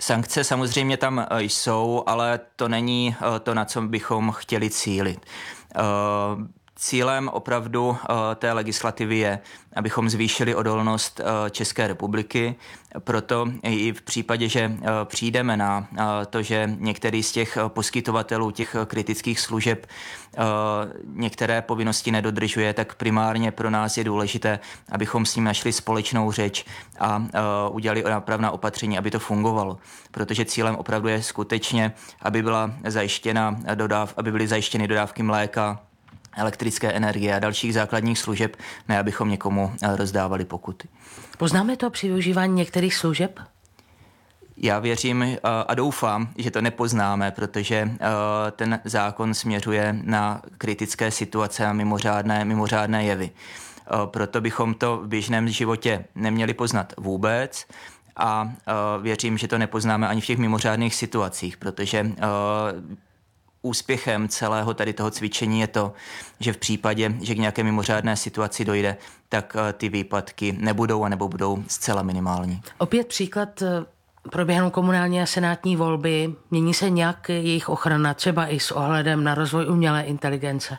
Sankce samozřejmě tam jsou, ale to není to, na co bychom chtěli cílit. Cílem opravdu té legislativy je, abychom zvýšili odolnost České republiky. Proto i v případě, že přijdeme na to, že některý z těch poskytovatelů těch kritických služeb některé povinnosti nedodržuje, tak primárně pro nás je důležité, abychom s ním našli společnou řeč a udělali nápravná opatření, aby to fungovalo. Protože cílem opravdu je skutečně, aby byly zajištěny dodávky mléka, elektrické energie a dalších základních služeb, ne abychom někomu rozdávali pokuty. Poznáme to při využívání některých služeb? Já věřím a doufám, že to nepoznáme, protože ten zákon směřuje na kritické situace a mimořádné jevy. Proto bychom to v běžném životě neměli poznat vůbec a věřím, že to nepoznáme ani v těch mimořádných situacích, protože úspěchem celého tady toho cvičení je to, že v případě, že k nějaké mimořádné situaci dojde, tak ty výpadky nebudou a nebo budou zcela minimální. Opět příklad, proběhnou komunální a senátní volby, mění se nějak jejich ochrana, třeba i s ohledem na rozvoj umělé inteligence?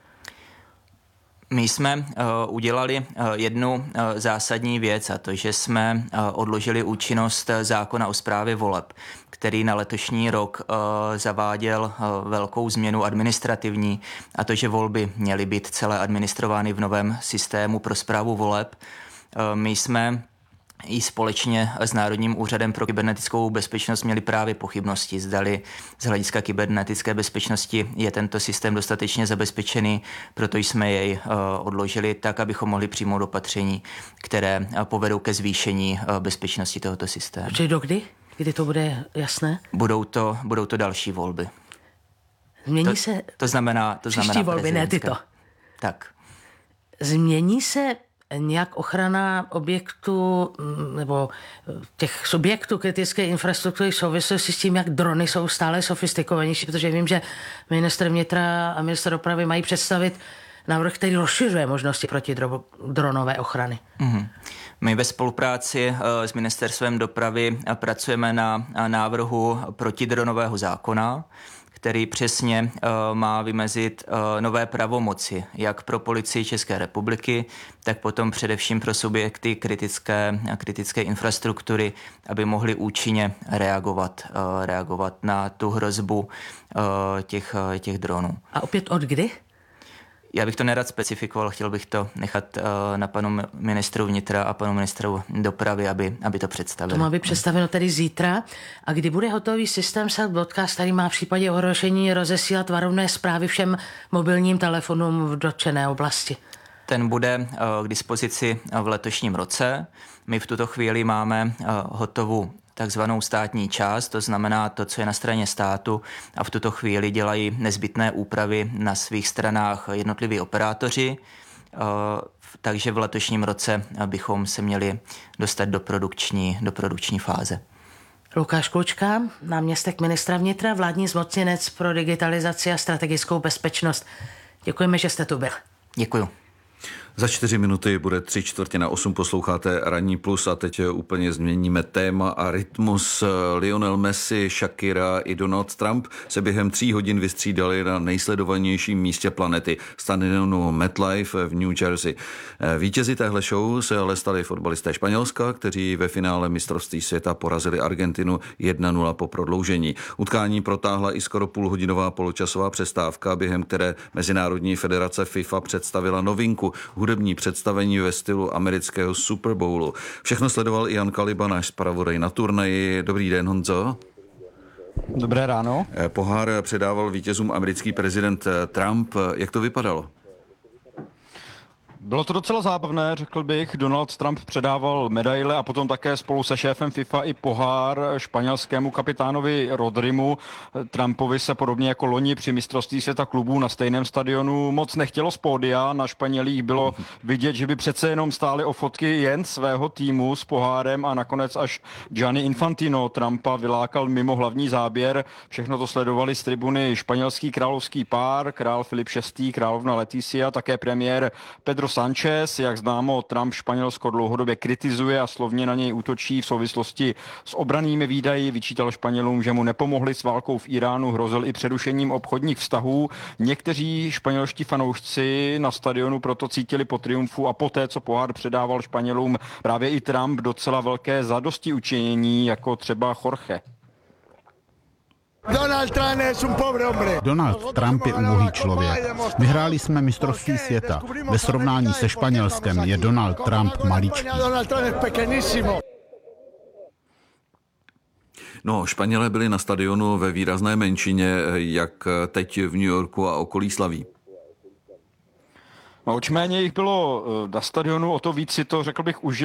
My jsme udělali jednu zásadní věc, a to, že jsme odložili účinnost zákona o správě voleb, který na letošní rok zaváděl velkou změnu administrativní, a to, že volby měly být celé administrovány v novém systému pro správu voleb. My jsme i společně s Národním úřadem pro kybernetickou bezpečnost měli právě pochybnosti, zdali z hlediska kybernetické bezpečnosti je tento systém dostatečně zabezpečený, proto jsme jej odložili tak, abychom mohli přijmout opatření, které povedou ke zvýšení bezpečnosti tohoto systému. Protože dokdy? Kdy to bude jasné? Budou to další volby. Změní se... To znamená příští volby, ne tyto. Tak. Změní se nějak ochrana objektu nebo těch subjektů kritické infrastruktury v souvislosti s tím, jak drony jsou stále sofistikovanější, protože vím, že ministr vnitra a ministr dopravy mají představit návrh, který rozšiřuje možnosti protidronové ochrany. Mm-hmm. My ve spolupráci s ministerstvem dopravy pracujeme na návrhu protidronového zákona, který přesně má vymezit nové pravomoci, jak pro Policii České republiky, tak potom především pro subjekty kritické infrastruktury, aby mohli účinně reagovat na tu hrozbu těch dronů. A opět od kdy? Já bych to nerad specifikoval, chtěl bych to nechat na panu ministru vnitra a panu ministru dopravy, aby to představili. To má být představeno tedy zítra. A kdy bude hotový systém Self Broadcast, který má v případě ohrožení rozesílat varovné zprávy všem mobilním telefonům v dotčené oblasti? Ten bude k dispozici v letošním roce. My v tuto chvíli máme hotovou takzvanou státní část, to znamená to, co je na straně státu, a v tuto chvíli dělají nezbytné úpravy na svých stranách jednotliví operátoři, takže v letošním roce bychom se měli dostat do produkční fáze. Lukáš Klučka, náměstek ministra vnitra, vládní zmocněnec pro digitalizaci a strategickou bezpečnost. Děkujeme, že jste tu byl. Děkuju. Za 4 minuty bude 7:45, posloucháte Ranní plus a teď úplně změníme téma a rytmus. Lionel Messi, Shakira i Donald Trump se během 3 hodin vystřídali na nejsledovanějším místě planety, stadionu MetLife v New Jersey. Vítězi téhle show se ale stali fotbalisté Španělska, kteří ve finále mistrovství světa porazili Argentinu 1-0 po prodloužení. Utkání protáhla i skoro půlhodinová poločasová přestávka, během které Mezinárodní federace FIFA představila novinku, hudební představení ve stylu amerického Super Bowlu. Všechno sledoval i Jan Kaliba, náš zpravodaj na turnaji. Dobrý den, Honzo. Dobré ráno. Pohár předával vítězům americký prezident Trump. Jak to vypadalo? Bylo to docela zábavné, řekl bych. Donald Trump předával medaile a potom také spolu se šéfem FIFA i pohár španělskému kapitánovi Rodrimu. Trumpovi se podobně jako loni při mistrovství světa klubů na stejném stadionu moc nechtělo z pódia. Na Španělích bylo vidět, že by přece jenom stáli o fotky jen svého týmu s pohárem a nakonec až Gianni Infantino Trumpa vylákal mimo hlavní záběr. Všechno to sledovali z tribuny španělský královský pár, král Filip VI, královna Leticia, také premiér Pedro Sanchez. Jak známo, Trump Španělsko dlouhodobě kritizuje a slovně na něj útočí v souvislosti s obrannými výdaji. Vyčítal Španělům, že mu nepomohli s válkou v Iránu, hrozil i přerušením obchodních vztahů. Někteří španělští fanoušci na stadionu proto cítili po triumfu a poté, co pohár předával Španělům právě i Trump, docela velké zadostiučinění, jako třeba Jorge. Donald Trump je ubohý člověk. Vyhráli jsme mistrovství světa. Ve srovnání se Španělskem je Donald Trump maličký. No, Španělé byli na stadionu ve výrazné menšině, jak teď v New Yorku a okolí slaví. No, očméně jich bylo na stadionu, o to víc si to, řekl bych, užili